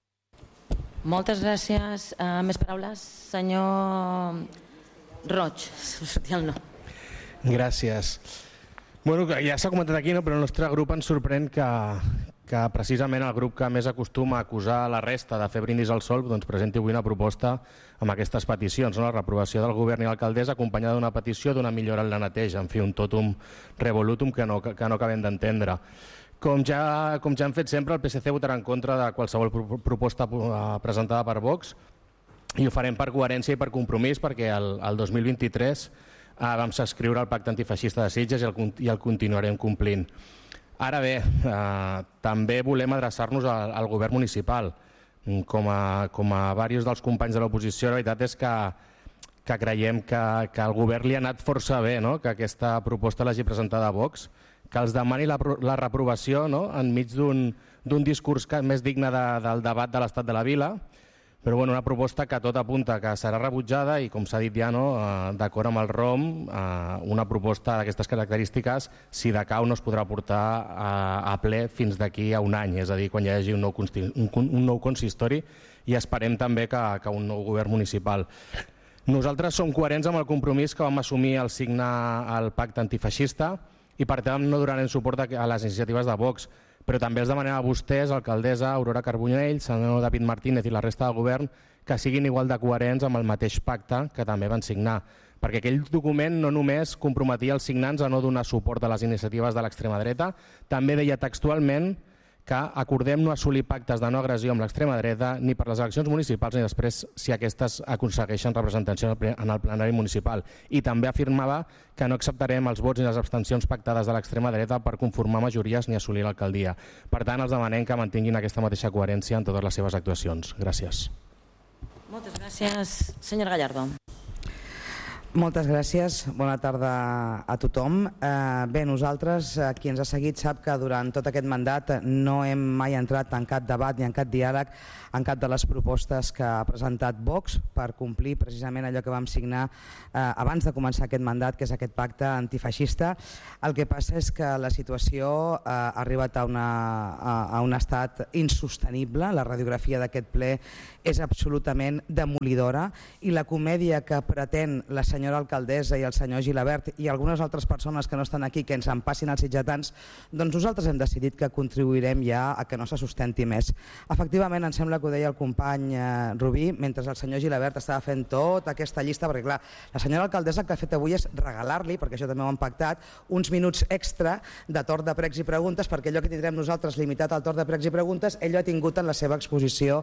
Speaker 2: Moltes gràcies. Més paraules? Senyor Roig. Sortia el nom.
Speaker 12: Gràcies. Bueno, ja s'ha comentat aquí, però el nostre grup ens sorprèn que precisament el grup que més acostuma a acusar la resta de fer brindis al sol presenti avui una proposta amb aquestes peticions, la reprovació del govern i l'alcaldessa acompanyada d'una petició d'una millora en la neteja, en fi, un totum revolutum que no acabem d'entendre. Com ja hem fet sempre, el PSC votarà en contra de qualsevol proposta presentada per Vox i ho farem per coherència i per compromís perquè el 2023 vam subscriure el pacte antifeixista de Sitges i el continuarem complint. Ara bé, també volem adreçar-nos al govern municipal. Com a diversos dels companys de l'oposició, la veritat és que creiem que al govern li ha anat força bé que aquesta proposta l'hagi presentada a Vox, que els demani la reprovació enmig d'un discurs més digne del debat de l'estat de la vila, però una proposta que tot apunta que serà rebutjada i, com s'ha dit ja, d'acord amb el ROM, una proposta d'aquestes característiques, si de cau, no es podrà portar a ple fins d'aquí a un any, és a dir, quan hi hagi un nou consistori i esperem també que un nou govern municipal. Nosaltres som coherents amb el compromís que vam assumir al signar el pacte antifeixista i, per tant, no donarem suport a les iniciatives de Vox, però també els demanem a vostès, alcaldessa Aurora Carbonell, senyor David Martínez i la resta del govern, que siguin igual de coherents amb el mateix pacte que també van signar, perquè aquell document no només comprometia els signants a no donar suport a les iniciatives de l'extrema dreta, també deia textualment que acordem no assolir pactes de no agressió amb l'extrema dreta ni per les eleccions municipals ni després si aquestes aconsegueixen representació en el plenari municipal. I també afirmava que no acceptarem els vots ni les abstencions pactades de l'extrema dreta per conformar majories ni assolir l'alcaldia. Per tant, els demanem que mantinguin aquesta mateixa coherència en totes les seves actuacions. Gràcies.
Speaker 2: Moltes gràcies. Senyora Gallardo.
Speaker 13: Moltes gràcies, bona tarda a tothom. Bé, nosaltres, qui ens ha seguit sap que durant tot aquest mandat no hem mai entrat en cap debat ni en cap diàleg en cap de les propostes que ha presentat Vox per complir precisament allò que vam signar abans de començar aquest mandat, que és aquest pacte antifeixista. El que passa és que la situació ha arribat a un estat insostenible, la radiografia d'aquest ple és absolutament demolidora i la comèdia que pretén la senyora alcaldessa i el senyor Gilabert i algunes altres persones que no estan aquí que ens en passin als sitgetans, doncs nosaltres hem decidit que contribuirem ja a que no se sustenti més. Efectivament, em sembla que ho deia el company Rubí, mentre el senyor Gilabert estava fent tota aquesta llista, perquè clar, la senyora alcaldessa el que ha fet avui és regalar-li, perquè això també ho han pactat, uns minuts extra de torn de pregs i preguntes, perquè allò que tindrem nosaltres limitat al torn de pregs i preguntes, ell ho ha tingut en la seva exposició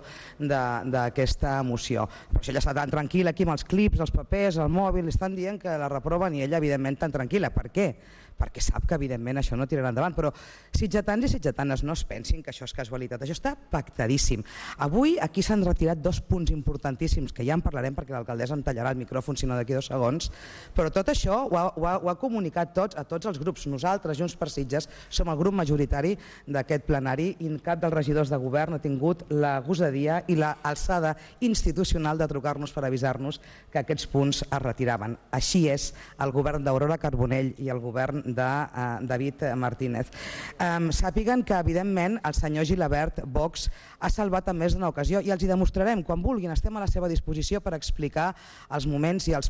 Speaker 13: d'aquesta moció. Per això ella està tan tranquil·la aquí amb els clips, els papers, el mòbil, estan dient que la reproven i ella evidentment tan tranquil·la. Per què? Perquè sap que evidentment això no tirarà endavant, però sitgetans i sitgetanes no es pensin que això és casualitat, això està pactadíssim. Avui aquí s'han retirat 2 punts importantíssims, que ja en parlarem perquè l'alcaldessa em tallarà el micròfon si no d'aquí 2 segons, però tot això ho ha comunicat a tots els grups. Nosaltres, Junts per Sitges, som el grup majoritari d'aquest plenari i cap dels regidors de govern ha tingut la gosadia i l'alçada institucional de trucar-nos per avisar-nos que aquests punts es retiraven. Així és el govern d'Aurora Carbonell i el govern de David Martínez. Sàpiguen que evidentment el senyor Gilabert, Vox, ha salvat en més d'una ocasió i els hi demostrarem quan vulguin. Estem a la seva disposició per explicar els moments i els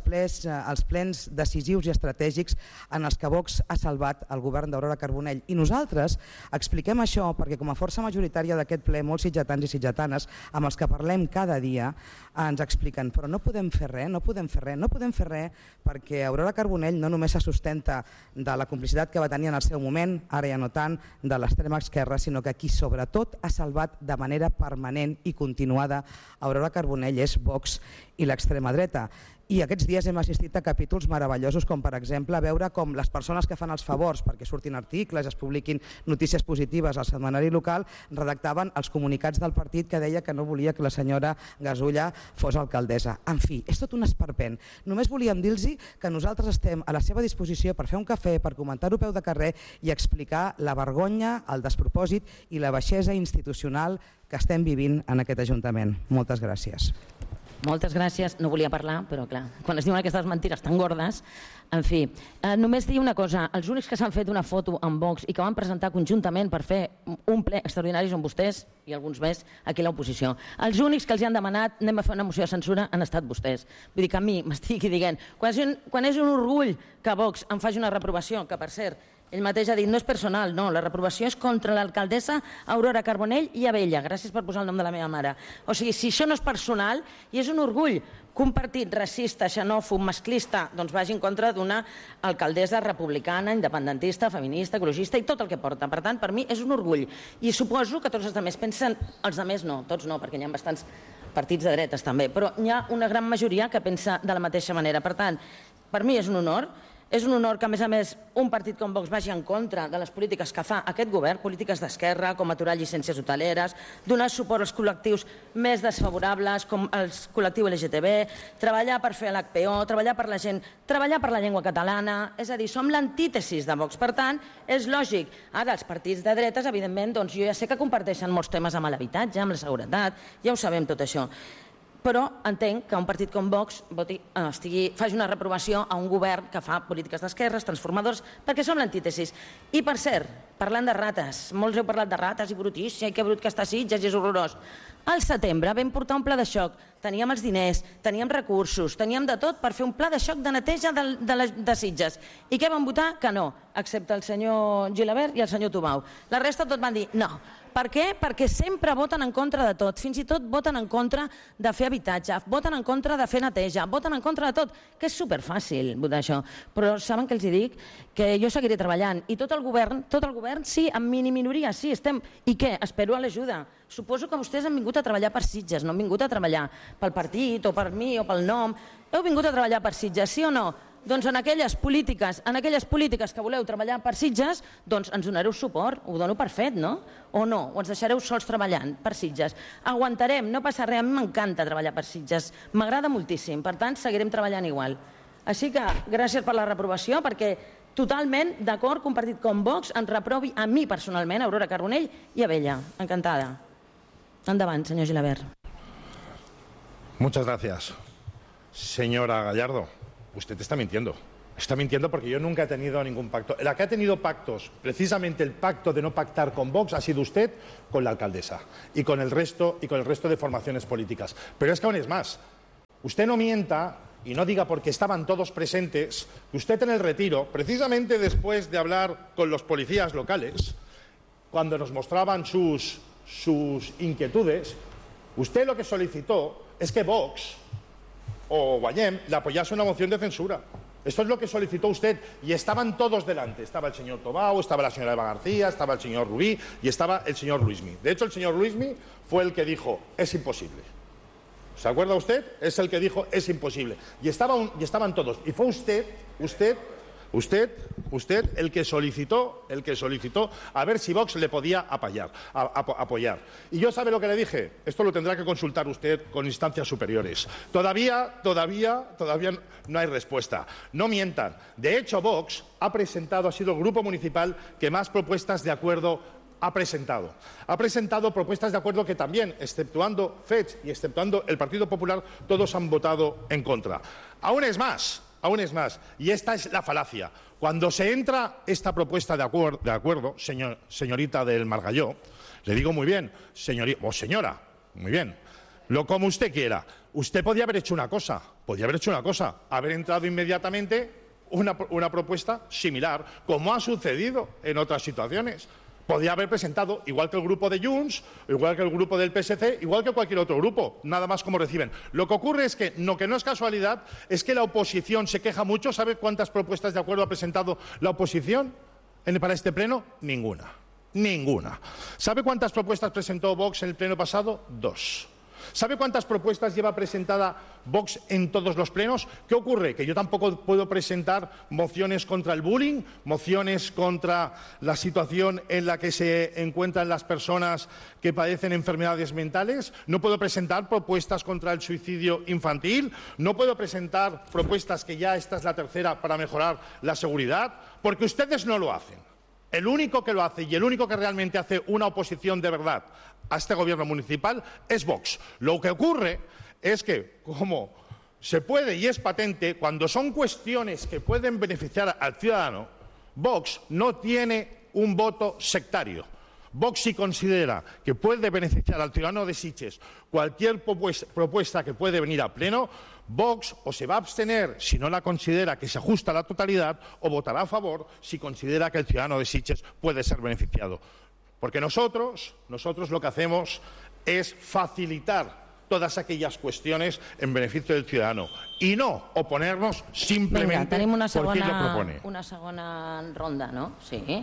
Speaker 13: plens decisius i estratègics en els que Vox ha salvat el govern d'Aurora Carbonell. I nosaltres expliquem això perquè com a força majoritària d'aquest ple, molts sitgetans i sitgetanes amb els que parlem cada dia ens expliquen, però no podem fer res, no podem fer res perquè Aurora Carbonell no només se sustenta de la complicitat que va tenir en el seu moment, ara ja no tant, de l'extrema esquerra, sinó que qui sobretot ha salvat de manera permanent i continuada Aurora Carbonell és Vox i l'extrema dreta. I aquests dies hem assistit a capítols meravellosos com per exemple veure com les persones que fan els favors perquè surtin articles, es publiquin notícies positives al setmanari local, redactaven els comunicats del partit que deia que no volia que la senyora Gasulla fos alcaldessa. En fi, és tot un esperpent. Només volíem dir-los que nosaltres estem a la seva disposició per fer un cafè, per comentar-ho a peu de carrer i explicar la vergonya, el despropòsit i la baixesa institucional que estem vivint en aquest Ajuntament. Moltes gràcies.
Speaker 2: Moltes gràcies. No volia parlar, però clar, quan es diuen aquestes mentires tan gordes, en fi, només dir una cosa, els únics que s'han fet una foto amb Vox i que van presentar conjuntament per fer un ple extraordinari són vostès i alguns més aquí a l'oposició. Els únics que els han demanat anem a fer una moció de censura han estat vostès. Vull dir que a mi m'estigui dient, quan és un orgull que Vox em faci una reprovació, que per cert, ell mateix ha dit, no és personal, no, la reprovació és contra l'alcaldessa Aurora Carbonell i Abella, gràcies per posar el nom de la meva mare. O sigui, si això no és personal i és un orgull que un partit racista, xenòfob, masclista, doncs vagi en contra d'una alcaldessa republicana, independentista, feminista, ecologista i tot el que porta. Per tant, per mi és un orgull. I suposo que tots els altres pensen, els altres no, tots no, perquè hi ha bastants partits de dretes també, però hi ha una gran majoria que pensa de la mateixa manera. Per tant, per mi és un honor. És un honor que, a més, un partit com Vox vagi en contra de les polítiques que fa aquest govern, polítiques d'esquerra, com aturar llicències hoteleres, donar suport als col·lectius més desfavorables, com el col·lectiu LGTB, treballar per fer l'HPO, treballar per la gent, treballar per la llengua catalana, és a dir, som l'antítesis de Vox. Per tant, és lògic. Ara, els partits de dretes, evidentment, doncs jo ja sé que comparteixen molts temes amb l'habitatge, amb la seguretat, ja ho sabem tot això. Però entenc que un partit com Vox faci una reprovació a un govern que fa polítiques d'esquerres, transformadors, perquè som l'antítesis. I per cert, parlant de rates, molts heu parlat de rates i brutícia i que brut que està Sitges i és horrorós. Al setembre vam portar un pla de xoc, teníem els diners, teníem recursos, teníem de tot per fer un pla de xoc de neteja de Sitges. I què van votar? Que no, excepte el senyor Gilabert i el senyor Tubau. La resta tot van dir no. Per què? Perquè sempre voten en contra de tot, fins i tot voten en contra de fer habitatge, voten en contra de fer neteja, voten en contra de tot, que és superfàcil votar això. Però saben que els dic que jo seguiré treballant i tot el govern sí, amb minoria, sí, estem. I què? Espero a l'ajuda. Suposo que vostès han vingut a treballar per Sitges, no han vingut a treballar pel partit o per mi o pel nom. Heu vingut a treballar per Sitges, sí o no? Doncs en aquelles polítiques que voleu treballar per Sitges, doncs ens donareu suport, ho dono per fet, no? O no? O ens deixareu sols treballant per Sitges? Aguantarem, no passa res, a mi m'encanta treballar per Sitges, m'agrada moltíssim, per tant seguirem treballant igual. Així que gràcies per la reprovació, perquè totalment d'acord, compartit com Vox, ens reprovi a mi personalment, a Aurora Carbonell i a Bella. Encantada. Endavant, senyor Gilabert.
Speaker 10: Muchas gracias. Señora Gallardo, usted está mintiendo. Está mintiendo porque yo nunca he tenido ningún pacto. La que ha tenido pactos, precisamente el pacto de no pactar con Vox, ha sido usted con la alcaldesa y con el resto de formaciones políticas. Pero es que aún es más. Usted no mienta y no diga porque estaban todos presentes, que usted en el retiro, precisamente después de hablar con los policías locales, cuando nos mostraban sus inquietudes, usted lo que solicitó es que Vox o Guayem le apoyase una moción de censura. Esto es lo que solicitó usted y estaban todos delante. Estaba el señor Tobau, estaba la señora Eva García, estaba el señor Rubí y estaba el señor Luismi. De hecho, el señor Luismi fue el que dijo, es imposible. ¿Se acuerda usted? Es el que dijo, es imposible. Y estaban todos. Y fue usted el que solicitó a ver si Vox le podía apoyar. Y yo, ¿sabe lo que le dije? Esto lo tendrá que consultar usted con instancias superiores. Todavía no hay respuesta. No mientan. De hecho, Vox ha sido el grupo municipal que más propuestas de acuerdo ha presentado. Ha presentado propuestas de acuerdo que también, exceptuando FECH y exceptuando el Partido Popular, todos han votado en contra. Aún es más, y esta es la falacia. Cuando se entra esta propuesta de acuerdo, señorita del Margalló, le digo muy bien, señora, muy bien, como usted quiera. Usted podía haber hecho una cosa, haber entrado inmediatamente una propuesta similar, como ha sucedido en otras situaciones. Podía haber presentado, igual que el grupo de Junts, igual que el grupo del PSC, igual que cualquier otro grupo, nada más como reciben. Lo que ocurre es que, lo que no es casualidad, es que la oposición se queja mucho. ¿Sabe cuántas propuestas de acuerdo ha presentado la oposición para este pleno? Ninguna. ¿Sabe cuántas propuestas presentó Vox en el pleno pasado? 2. ¿Sabe cuántas propuestas lleva presentada Vox en todos los plenos? ¿Qué ocurre? Que yo tampoco puedo presentar mociones contra el bullying, mociones contra la situación en la que se encuentran las personas que padecen enfermedades mentales, no puedo presentar propuestas contra el suicidio infantil, no puedo presentar propuestas, que ya esta es la tercera, para mejorar la seguridad, porque ustedes no lo hacen. El único que lo hace y el único que realmente hace una oposición de verdad a este gobierno municipal es Vox. Lo que ocurre es que, como se puede y es patente, cuando son cuestiones que pueden beneficiar al ciudadano, Vox no tiene un voto sectario. Vox, si considera que puede beneficiar al ciudadano de Sitges cualquier propuesta que puede venir a pleno, Vox o se va a abstener si no la considera que se ajusta a la totalidad, o votará a favor si considera que el ciudadano de Sitges puede ser beneficiado. Porque nosotros lo que hacemos es facilitar todas aquellas cuestiones en beneficio del ciudadano y no oponernos simplemente porque él lo propone.
Speaker 2: Una segona ronda, no? Sí.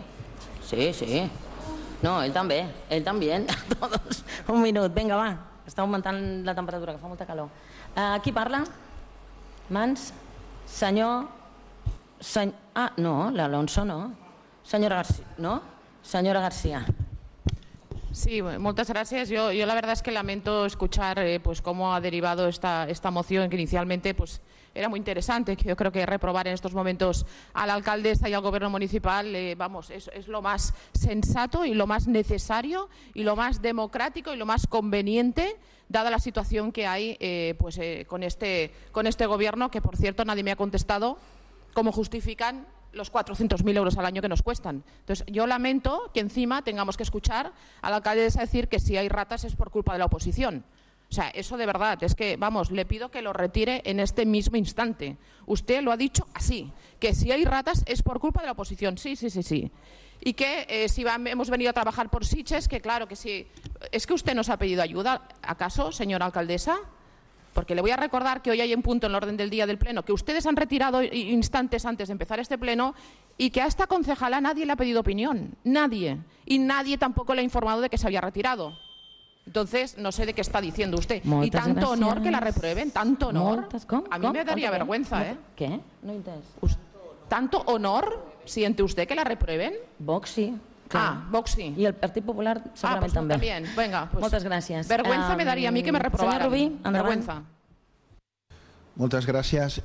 Speaker 2: No, ell també. Todos. Un minut, vinga, va. Està augmentant la temperatura, que fa molta calor. Qui parla? Mans? Senyor... no, l'Alonso no. Senyora García, ¿no? Senyora García.
Speaker 4: Sí, muchas gracias. Yo la verdad es que lamento escuchar pues cómo ha derivado esta moción, que inicialmente pues era muy interesante, que yo creo que reprobar en estos momentos a la alcaldesa y al gobierno municipal es lo más sensato y lo más necesario y lo más democrático y lo más conveniente, dada la situación que hay con este gobierno, que por cierto nadie me ha contestado cómo justifican los 400.000 euros al año que nos cuestan. Entonces, yo lamento que encima tengamos que escuchar a la alcaldesa decir que si hay ratas es por culpa de la oposición. O sea, eso de verdad, es que, vamos, le pido que lo retire en este mismo instante. Usted lo ha dicho así, que si hay ratas es por culpa de la oposición. Sí. Y que si hemos venido a trabajar por Sitges, que claro que sí. ¿Es que usted nos ha pedido ayuda, acaso, señora alcaldesa? Porque le voy a recordar que hoy hay un punto en el orden del día del Pleno que ustedes han retirado instantes antes de empezar este Pleno, y que a esta concejala nadie le ha pedido opinión, nadie. Y nadie tampoco le ha informado de que se había retirado. Entonces, no sé de qué está diciendo usted.
Speaker 2: Moltes
Speaker 4: y tanto
Speaker 2: gràcies.
Speaker 4: honor que la reprueben, tanto honor. A mí me daría vergüenza, ¿eh?
Speaker 2: ¿Qué? No he entès.
Speaker 4: ¿Tanto honor siente usted que la reprueben?
Speaker 2: Vox sí.
Speaker 4: Vox sí.
Speaker 2: Y el Partido Popular segurament
Speaker 4: pues
Speaker 2: també.
Speaker 4: También. Venga, pues
Speaker 2: Moltes gràcies.
Speaker 4: Vergüenza me daría a mí que me reprobaran.
Speaker 2: Senyor Rubí, endavant.
Speaker 4: Vergüenza.
Speaker 5: Moltes gràcies.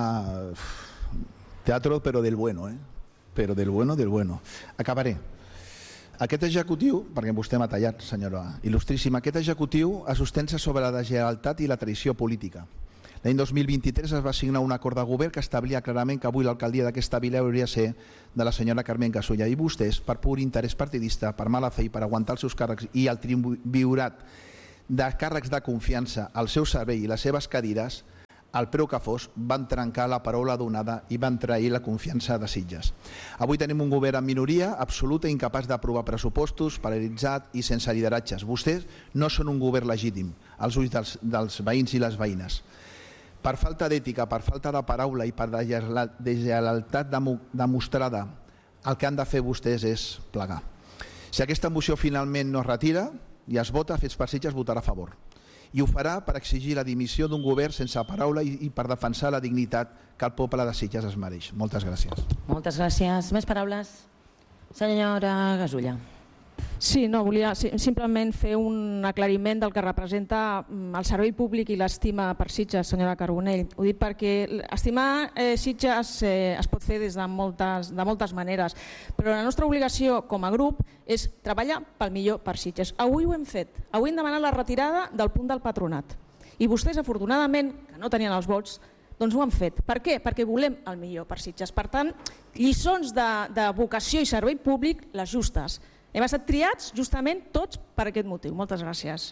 Speaker 5: Teatro, però del bueno, Però del bueno, del bueno. Acabaré. Aquest executiu, perquè vostè m'ha tallat, senyora il·lustríssima, aquest executiu es sustenta sobre la deslleialtat i la traïció política. L'any 2023 es va signar un acord de govern que establia clarament que avui l'alcaldia d'aquesta vila hauria de ser de la senyora Carmen Gasulla, i vostès, per pur interès partidista, per mala fe i per aguantar els seus càrrecs i el triumvirat de càrrecs de confiança al seu servei i les seves cadires, al preu que fos, van trencar la paraula donada i van trair la confiança de Sitges. Avui tenim un govern en minoria absoluta, incapaç d'aprovar pressupostos, paralitzat i sense lideratges. Vostès no són un govern legítim als ulls dels veïns i les veïnes. Per falta d'ètica, per falta de paraula i per deslleialtat demostrada, el que han de fer vostès és plegar. Si aquesta moció finalment no es retira i es vota, Fets per Sitges votarà a favor. I ho farà per exigir la dimissió d'un govern sense paraula i per defensar la dignitat que el poble de Sitges es mereix. Moltes gràcies.
Speaker 2: Moltes gràcies. Més paraules? Senyora Gasulla.
Speaker 6: Sí, no, volia simplement fer un aclariment del que representa el servei públic i l'estima per Sitges, senyora Carbonell. Ho dic perquè estimar Sitges es pot fer des de moltes maneres, però la nostra obligació com a grup és treballar pel millor per Sitges. Avui ho hem fet, avui hem demanat la retirada del punt del patronat i vostès, afortunadament, que no tenien els vots, doncs ho han fet. Per què? Perquè volem el millor per Sitges. Per tant, lliçons de vocació i servei públic, les justes. Hem estat triats justament tots per aquest motiu. Moltes gràcies.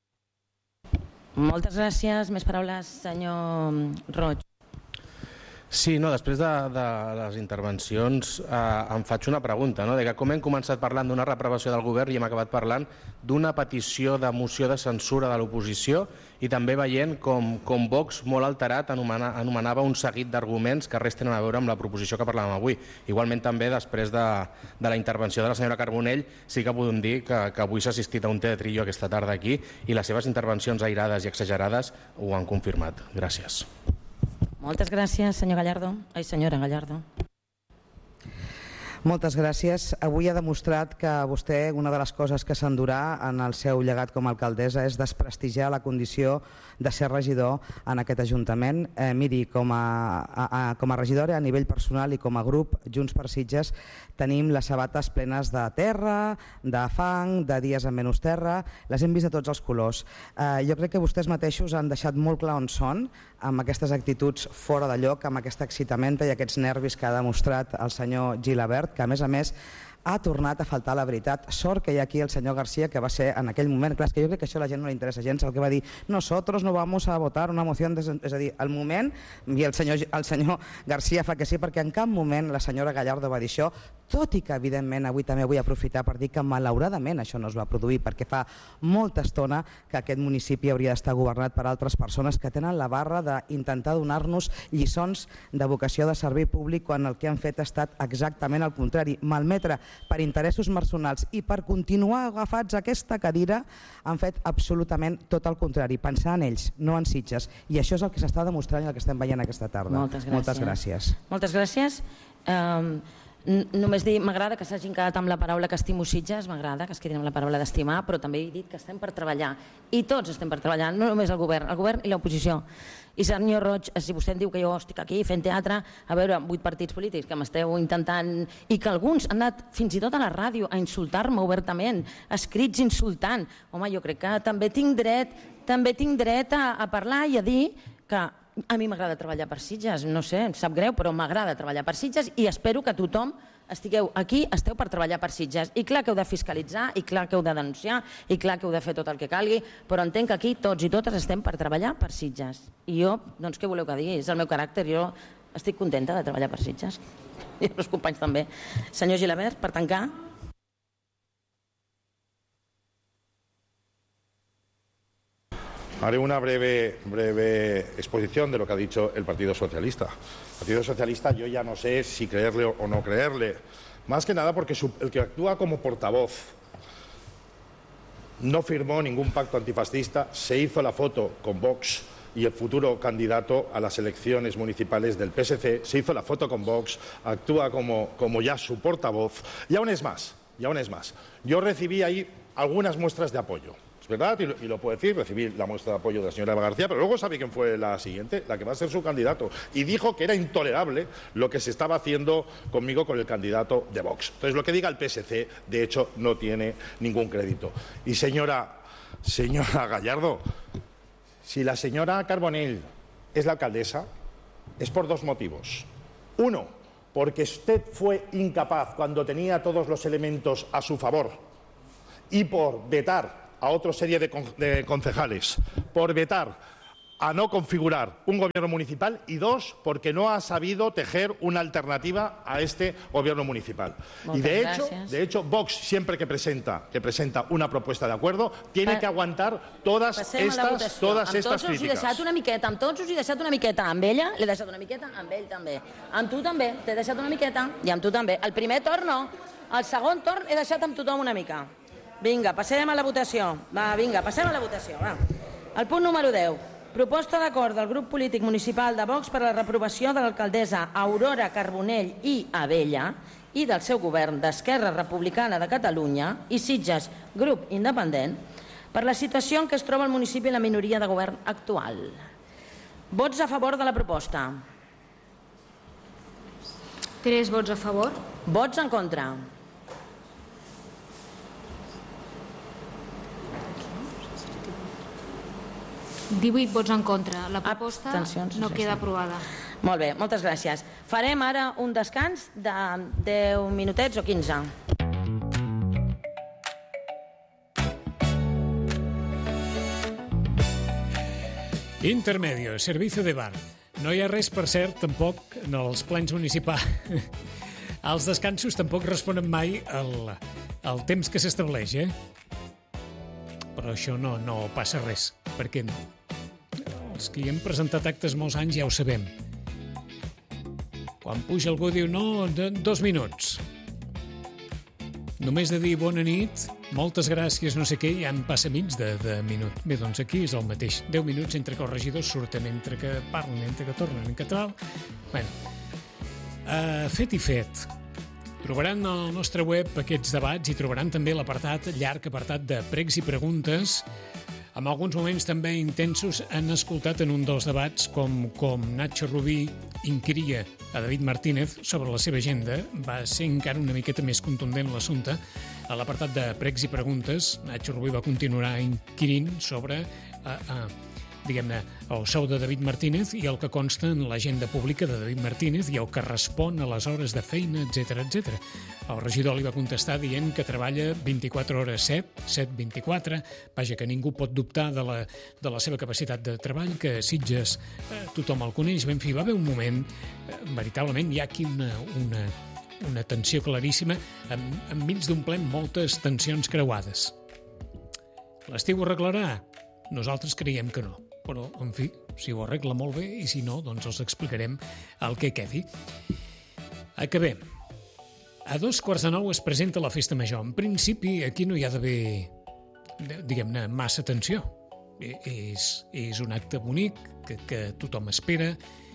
Speaker 2: Moltes gràcies. Més paraules, senyor Roig.
Speaker 12: Sí, no, després de les intervencions em faig una pregunta, no? De que com hem començat parlant d'una reprovació del govern i hem acabat parlant d'una petició de moció de censura de l'oposició i també veient com Vox, molt alterat, anomenava un seguit d'arguments que res tenen a veure amb la proposició que parlàvem avui. Igualment també després de la intervenció de la senyora Carbonell sí que podem dir que avui s'ha assistit a un teatrillo aquesta tarda aquí i les seves intervencions airades i exagerades ho han confirmat. Gràcies.
Speaker 2: Moltes gràcies, senyora Gallardo.
Speaker 13: Moltes gràcies. Avui ha demostrat que vostè, una de les coses que s'endurà en el seu llegat com a alcaldessa és desprestigiar la condició de ser regidor en aquest Ajuntament. Miri, com a regidora a nivell personal i com a grup Junts per Sitges tenim les sabates plenes de terra, de fang, de dies amb menys terra, les hem vist de tots els colors. Jo crec que vostès mateixos han deixat molt clar on són, amb aquestes actituds fora de lloc, amb aquesta excitamenta i aquests nervis que ha demostrat el senyor Gilabert, que a més ha tornat a faltar la veritat. Sort que hi ha aquí el senyor García, que va ser en aquell moment, clar, és que jo crec que això a la gent no li interessa gens, el que va dir, nosotros no vamos a votar una moción, és a dir, al moment, i el senyor García fa que sí, perquè en cap moment la senyora Gallardo va dir això, tot i que evidentment avui també vull aprofitar per dir que malauradament això no es va produir, perquè fa molta estona que aquest municipi hauria d'estar governat per altres persones que tenen la barra d'intentar donar-nos lliçons de vocació de servei públic quan el que han fet ha estat exactament el contrari, malmetre per interessos personals i per continuar agafats a aquesta cadira han fet absolutament tot el contrari, pensar en ells, no en Sitges, i això és el que s'està demostrant i el que estem veient aquesta tarda.
Speaker 2: Moltes gràcies. Moltes gràcies. Només dir, m'agrada que s'hagin quedat amb la paraula que estimo Sitges, m'agrada que es quedin amb la paraula d'estimar, però també he dit que estem per treballar, i tots estem per treballar, no només el govern i l'oposició. I senyor Roig, si vostè em diu que jo estic aquí fent teatre, a veure, 8 partits polítics que m'esteu intentant, i que alguns han anat fins i tot a la ràdio a insultar-me obertament, escrits insultant, home, jo crec que també tinc dret a parlar i a dir que a mi m'agrada treballar per Sitges, no sé, em sap greu, però m'agrada treballar per Sitges i espero que tothom estigueu aquí, esteu per treballar per Sitges. I clar que heu de fiscalitzar, i clar que heu de denunciar, i clar que heu de fer tot el que calgui, però entenc que aquí tots i totes estem per treballar per Sitges. I jo, doncs què voleu que digui? És el meu caràcter, jo estic contenta de treballar per Sitges. I els companys també. Senyor Gilabert, per tancar.
Speaker 10: Haré una breve exposición de lo que ha dicho el Partido Socialista. El Partido Socialista yo ya no sé si creerle o no creerle, más que nada porque el que actúa como portavoz no firmó ningún pacto antifascista, se hizo la foto con Vox y el futuro candidato a las elecciones municipales del PSC, se hizo la foto con Vox, actúa como ya su portavoz y aún es más, yo recibí ahí algunas muestras de apoyo. Es verdad, y lo puedo decir, recibí la muestra de apoyo de la señora Eva García, pero luego sabe quién fue la siguiente, la que va a ser su candidato. Y dijo que era intolerable lo que se estaba haciendo conmigo con el candidato de Vox. Entonces, lo que diga el PSC, de hecho, no tiene ningún crédito. Y señora Gallardo, si la señora Carbonell es la alcaldesa, es por dos motivos. Uno, porque usted fue incapaz, cuando tenía todos los elementos a su favor, y por vetar a otra serie de concejales, por vetar a no configurar un gobierno municipal, y dos, porque no ha sabido tejer una alternativa a este gobierno municipal.
Speaker 2: Moltes
Speaker 10: y de
Speaker 2: gràcies.
Speaker 10: hecho, Vox, siempre que presenta una propuesta de acuerdo, tiene que aguantar todas estas
Speaker 2: Us he
Speaker 10: críticas.
Speaker 2: deixat una miqueta, amb tots us he deixat una miqueta. Amb ella l'he deixat una miqueta, amb ell també. Amb tu també t'he deixat una miqueta i amb tu també. El primer torn no, el segon torn he deixat amb tothom una mica. Vinga, passem a la votació. Passem a la votació. Va. El punt número 10. Proposta d'acord del grup polític municipal de Vox per a la reprovació de l'alcaldessa Aurora Carbonell i Abella i del seu govern d'Esquerra Republicana de Catalunya i Sitges, grup independent, per la situació en què es troba el municipi en la minoria de govern actual. Vots a favor de la proposta.
Speaker 8: 3 vots a favor.
Speaker 2: Vots en contra.
Speaker 8: – 18 vots en contra. La proposta no queda aprovada.
Speaker 2: Molt bé, moltes gràcies. Farem ara un descans de 10 minutets o 15.
Speaker 9: Intermedio, servicio de bar. No hi ha res, per cert, tampoc en els plens municipals. Els descansos tampoc responen mai al temps que s'estableix, Però això no passa res, perquè els que hi hem presentat actes molts anys ja ho sabem. Quan puja algú diu, no, 2 minuts. Només de dir bona nit, moltes gràcies, no sé què, ja en passa mig de minut. Bé, doncs aquí és el mateix. 10 minuts entre que els regidors surten, entre que parlen, entre que tornen, en català. Bé, fet i fet. Trobaran al nostre web aquests debats i trobaran també l'apartat, llarg apartat de pregs i preguntes. En alguns moments també intensos han escoltat en un dels debats com Nacho Rubí inquiria a David Martínez sobre la seva agenda. Va ser encara una miqueta més contundent l'assumpte. A l'apartat de pregs i preguntes, Nacho Rubí va continuar inquirint sobre diguem-ne, el sou de David Martínez i el que consta en l'agenda pública de David Martínez i el que respon a les hores de feina, etc. El regidor li va contestar dient que treballa 24 hores 7-24, vaja, que ningú pot dubtar de la seva capacitat de treball, que a Sitges tothom el coneix. En fi, va haver un moment, veritablement, hi ha aquí una tensió claríssima, enmig d'un ple amb moltes tensions creuades. L'estiu ho arreglarà? Nosaltres creiem que no. Però, en fi, si ho arregla molt bé i si no, doncs els explicarem el que quedi. Acabem. A 8:45 es presenta la Festa Major. En principi, aquí no hi ha d'haver, diguem-ne, massa tensió. És un acte bonic que tothom espera,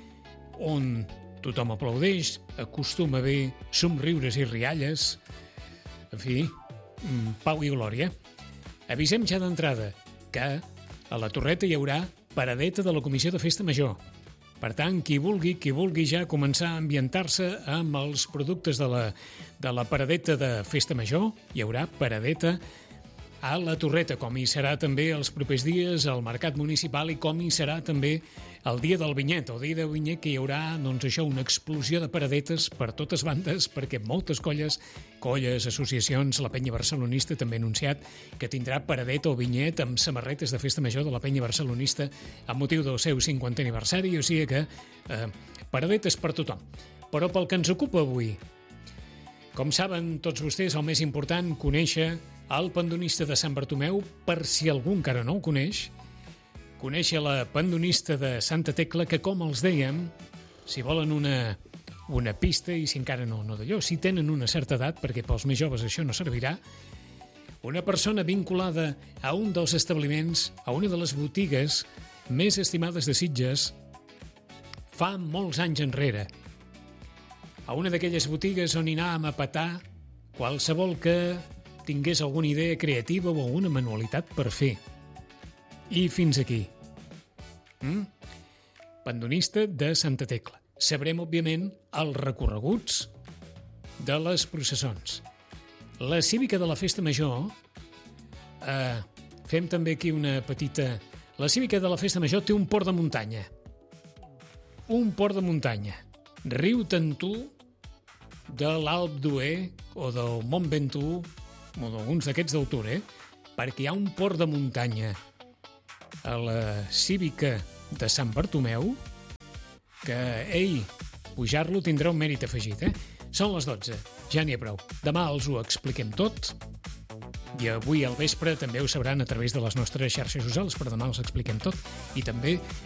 Speaker 9: on tothom aplaudeix, acostuma a haver somriures i rialles. En fi, pau i glòria. Avisem ja d'entrada que a la Torreta hi haurà paradeta de la Comissió de Festa Major. Per tant, qui vulgui ja començar a ambientar-se amb els productes de la paradeta de Festa Major, hi haurà paradeta a la Torreta, com hi serà també els propers dies al Mercat Municipal i com hi serà també el dia del Vinyet, que hi haurà, doncs això, una explosió de paradetes per totes bandes, perquè moltes colles, associacions, la Penya Barcelonista també ha anunciat que tindrà paradeta o vinyet amb samarretes de Festa Major de la Penya Barcelonista amb motiu del seu 50è aniversari, o sigui que paradetes per tothom. Però pel que ens ocupa avui, com saben tots vostès, el més important, conèixer el pendonista de Sant Bartomeu, per si algú encara no el coneix, conèixer la pendonista de Santa Tecla, que, com els dèiem, si volen una pista, i si encara no d'allò, si tenen una certa edat, perquè pels més joves això no servirà, una persona vinculada a un dels establiments, a una de les botigues més estimades de Sitges, fa molts anys enrere, a una d'aquelles botigues on hi anàvem a petar qualsevol que tingués alguna idea creativa o alguna manualitat per fer. I fins aquí. Pandonista de Santa Tecla. Sabrem, òbviament, els recorreguts de les processons. La cívica de la Festa Major, fem també aquí una petita... La cívica de la Festa Major té un port de muntanya. Un port de muntanya. Riu Tantú, de l'Alp d'Huer o del Mont Ventoux, o d'alguns d'aquests d'autor, perquè hi ha un port de muntanya a la cívica de Sant Bartomeu que, pujar-lo tindrà un mèrit afegit, Són les 12, ja n'hi ha prou. Demà els ho expliquem tot i avui al vespre també ho sabran a través de les nostres xarxes socials, però demà els expliquem tot i també